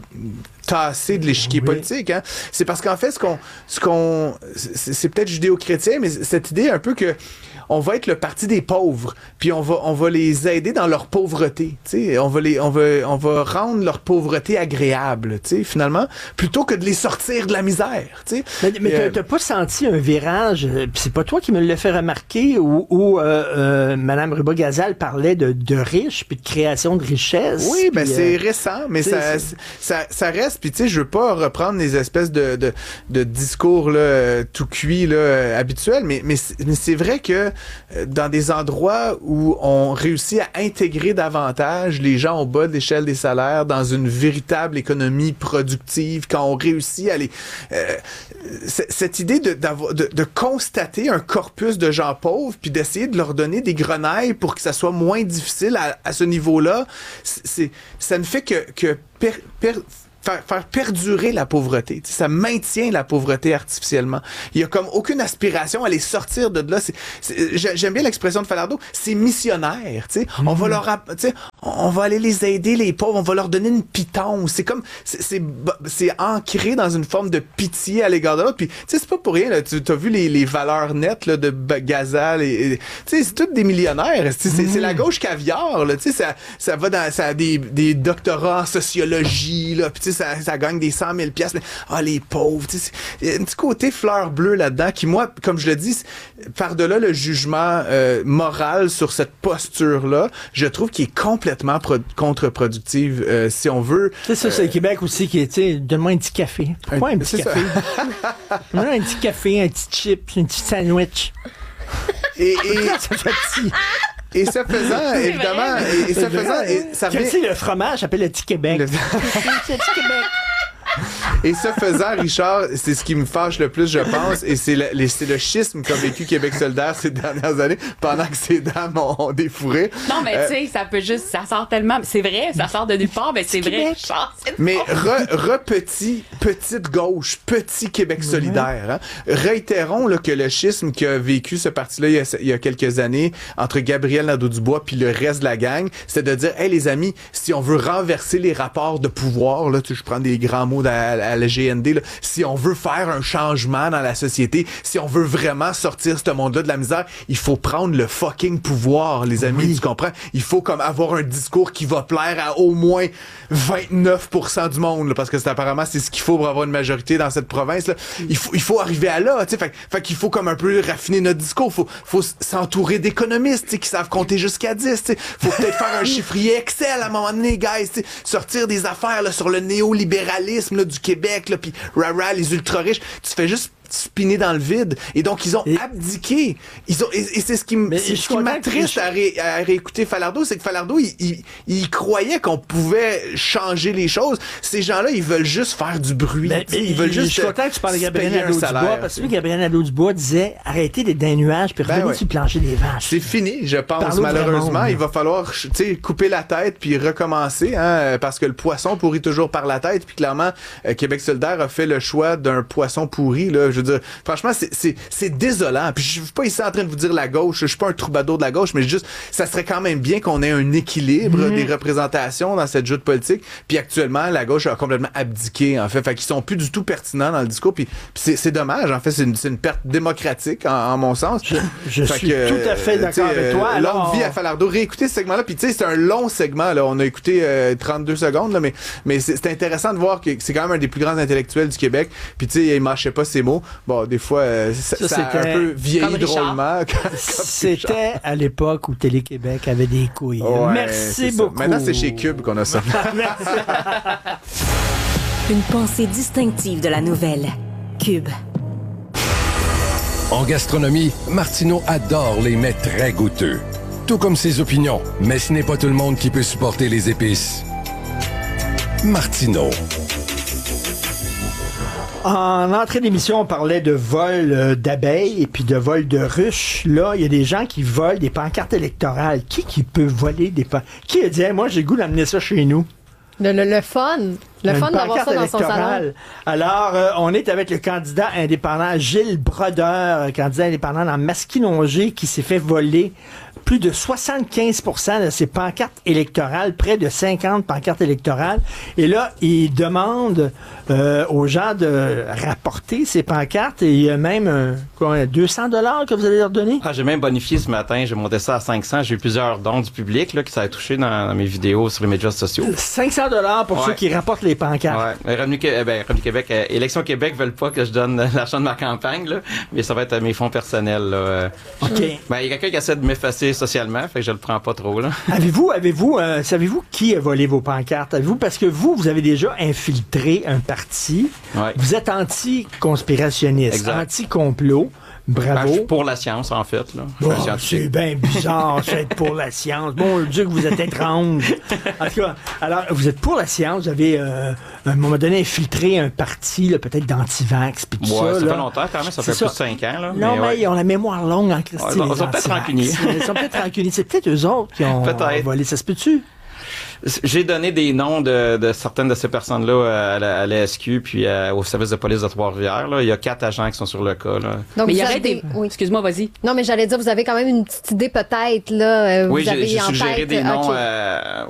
tassée de l'échiquier oui. politique. Hein. C'est parce qu'en fait, ce qu'on, ce qu'on, c'est, c'est peut-être judéo-chrétien, mais cette idée un peu que on va être le parti des pauvres, puis on va on va les aider dans leur pauvreté, tu sais, on va les on va on va rendre leur pauvreté agréable, tu sais, finalement, plutôt que de les sortir de la misère, tu sais. Mais, mais euh, t'as, t'as pas senti un virage, puis c'est pas toi qui me l'as fait remarquer, où, où euh, euh, Mme Ruba-Gazal parlait de, de riches puis de création de richesse. Oui, ben puis, c'est euh, récent, mais ça, ça ça reste, puis tu sais, je veux pas reprendre les espèces de de, de discours là tout cuits là habituels, mais mais c'est, mais c'est vrai que dans des endroits où on réussit à intégrer davantage les gens au bas de l'échelle des salaires dans une véritable économie productive, quand on réussit à les... Euh, cette idée de, de, de constater un corpus de gens pauvres puis d'essayer de leur donner des grenailles pour que ça soit moins difficile à, à ce niveau-là, c'est, ça ne fait que, que per, per, Faire, faire perdurer la pauvreté. T'sais, ça maintient la pauvreté artificiellement. Il y a comme aucune aspiration à les sortir de là. C'est, c'est, j'aime bien l'expression de Falardeau. C'est missionnaire. T'sais. Mm-hmm. On va leur, t'sais, on va aller les aider, les pauvres. On va leur donner une pitance. C'est comme, c'est, c'est, c'est ancré dans une forme de pitié à l'égard de l'autre. Puis, tu sais, c'est pas pour rien. Là. Tu as vu les, les valeurs nettes là, de Gazal. Et, et, tu sais, c'est tous des millionnaires. C'est, mm-hmm. c'est la gauche caviar. Là. Tu sais, ça, ça va dans, ça a des, des doctorats en sociologie. Là. Puis, Ça, ça gagne des cent mille piastres, mais ah, les pauvres, tu sais, il y a un petit côté fleur bleue là-dedans qui, moi, comme je le dis, par-delà le jugement euh, moral sur cette posture-là, je trouve qu'il est complètement pro- contre-productive, euh, si on veut. C'est ça, euh, c'est le Québec aussi qui est, tu sais, donne-moi un petit café. Pourquoi un, un petit café? Donne-moi un petit café, un petit chip, un petit sandwich. Et, et... ça fait petit. Et ça faisant, évidemment, et, et ça faisant, et ça fait... Tu sais, le fromage s'appelle le petit Québec. Le, le petit Québec. Et ce faisant, Richard, c'est ce qui me fâche le plus, je pense, et c'est le, les, c'est le schisme qu'a vécu Québec solidaire ces dernières années, pendant que ces dames ont, ont défourré. Non, mais euh, tu sais, ça peut juste, ça sort tellement, c'est vrai, ça sort de nulle part, mais c'est vrai. Richard, c'est mais re, re petit, petite gauche, petit Québec solidaire, hein. Réitérons là, que le schisme qu'a vécu ce parti-là il y a, il y a quelques années, entre Gabriel Nadeau-Dubois puis le reste de la gang, c'est de dire, hey les amis, si on veut renverser les rapports de pouvoir, là, tu sais, je prends des grands mots à, à la G N D, là, si on veut faire un changement dans la société, si on veut vraiment sortir ce monde-là de la misère, il faut prendre le fucking pouvoir, les amis, oui. Tu comprends? Il faut comme avoir un discours qui va plaire à au moins vingt-neuf pour cent du monde, là, parce que c'est apparemment c'est ce qu'il faut pour avoir une majorité dans cette province, là. Il faut, il faut arriver à là, tu sais, fait, fait qu'il faut comme un peu raffiner notre discours, faut, faut s'entourer d'économistes, tu sais, qui savent compter jusqu'à dix, tu sais, faut peut-être faire un chiffrier Excel à un moment donné, guys, tu sais, sortir des affaires, là, sur le néolibéralisme, là, du Québec, là, puis rara, les ultra-riches, tu fais juste spinner dans le vide. Et donc, ils ont et... abdiqué. Ils ont, et, et c'est ce qui, m- c'est ce qui m'attriste à, ré, à réécouter Falardeau, c'est que Falardeau, il, il, il croyait qu'on pouvait changer les choses. Ces gens-là, ils veulent juste faire du bruit. Mais, mais, ils veulent juste. Je suis content que tu parles de Gabriel Nadeau-Dubois, parce que Gabriel Nadeau-Dubois disait arrêtez d'être dans les nuages puis revenez ben ouais. sur le plancher des vaches. C'est fini, je pense. Parle malheureusement, il va falloir couper la tête puis recommencer, hein, parce que le poisson pourrit toujours par la tête. Puis clairement, euh, Québec solidaire a fait le choix d'un poisson pourri, là. Je veux dire, franchement, c'est, c'est, c'est désolant. Puis je suis pas ici en train de vous dire la gauche, je suis pas un troubadour de la gauche, mais juste, ça serait quand même bien qu'on ait un équilibre mmh. des représentations dans cette joute politique. Puis actuellement, la gauche a complètement abdiqué, en fait. Fait qu'ils sont plus du tout pertinents dans le discours. Puis, puis c'est, c'est dommage, en fait, c'est une, c'est une perte démocratique, en, en mon sens. Je, je fait suis que, tout à fait d'accord avec toi. Alors... Longue vie à Falardeau. Réécoutez ce segment-là. Puis tu sais, c'est un long segment, là. On a écouté euh, trente-deux secondes, là, mais, mais c'est, c'est intéressant de voir que c'est quand même un des plus grands intellectuels du Québec. Puis tu sais, il mâchait pas ses mots. Bon, des fois, euh, ça, ça, ça a un peu vieilli drôlement. C'était à l'époque où Télé-Québec avait des couilles. Ouais, merci beaucoup. Ça. Maintenant, c'est chez Cube qu'on a ça. Une pensée distinctive de la nouvelle. Cube. En gastronomie, Martineau adore les mets très goûteux. Tout comme ses opinions, mais ce n'est pas tout le monde qui peut supporter les épices. Martineau. En entrée d'émission, on parlait de vol euh, d'abeilles et puis de vol de ruches. Là, il y a des gens qui volent des pancartes électorales. Qui qui peut voler des pancartes? Qui a dit hey, « moi, j'ai le goût d'amener ça chez nous ». Le, le, le fun. Le Une fun d'avoir pancarte ça dans son électorale. salon. Alors, euh, on est avec le candidat indépendant Gilles Brodeur, candidat indépendant dans Masquinongé, qui s'est fait voler plus de soixante-quinze pour cent de ses pancartes électorales, près de cinquante pancartes électorales. Et là, il demande euh, aux gens de rapporter ces pancartes. Et il y a même euh, quoi, deux cents dollars que vous allez leur donner. Ah, j'ai même bonifié ce matin. J'ai monté ça à cinq cents. J'ai eu plusieurs dons du public là, qui ça a touché dans, dans mes vidéos sur les médias sociaux. cinq cents dollars pour Ouais. ceux qui rapportent les pancartes. Ouais. Revenu, eh ben, Revenu Québec, euh, Élection Québec veulent pas que je donne l'argent de ma campagne, là, mais ça va être mes fonds personnels. Là, euh. OK. Ben, il y a quelqu'un qui essaie de m'effacer socialement, fait que je le prends pas trop. Là. Avez-vous, avez-vous, euh, savez-vous qui a volé vos pancartes? Avez-vous, parce que vous, vous avez déjà infiltré un parti. Ouais. Vous êtes anti-conspirationniste, Exact. anti-complot. Bravo. Ben, je suis pour la science, en fait. Là. Je suis Oh, un scientifique. c'est bien bizarre, ça, être pour la science. Bon Dieu, que vous êtes étrange. En tout cas, alors, vous êtes pour la science, vous avez, euh, à un moment donné, infiltré un parti, là, peut-être d'anti-vax, puis tout Ouais, ça. ça là. fait longtemps quand même, ça C'est fait plus de cinq ans. Là, Non, mais, ouais. ils ont la mémoire longue en Christie. Ouais, ils ont- les ils sont peut-être anti-vax. rancuniers. Ils sont peut-être rancuniers. C'est peut-être eux autres qui ont Peut-être. volé. Ça se peut-tu? J'ai donné des noms de, de certaines de ces personnes-là à la, à la S Q puis à- au service de police de Trois-Rivières. Là. Il y a quatre agents qui sont sur le cas. Là. Donc, Mais il y vous aurait avez- des... oui. Excuse-moi, vas-y. Non, mais j'allais dire, vous avez quand même une petite idée peut-être, là. euh, Oui, vous j'ai avez j'ai en suggéré tête, des noms OK. euh,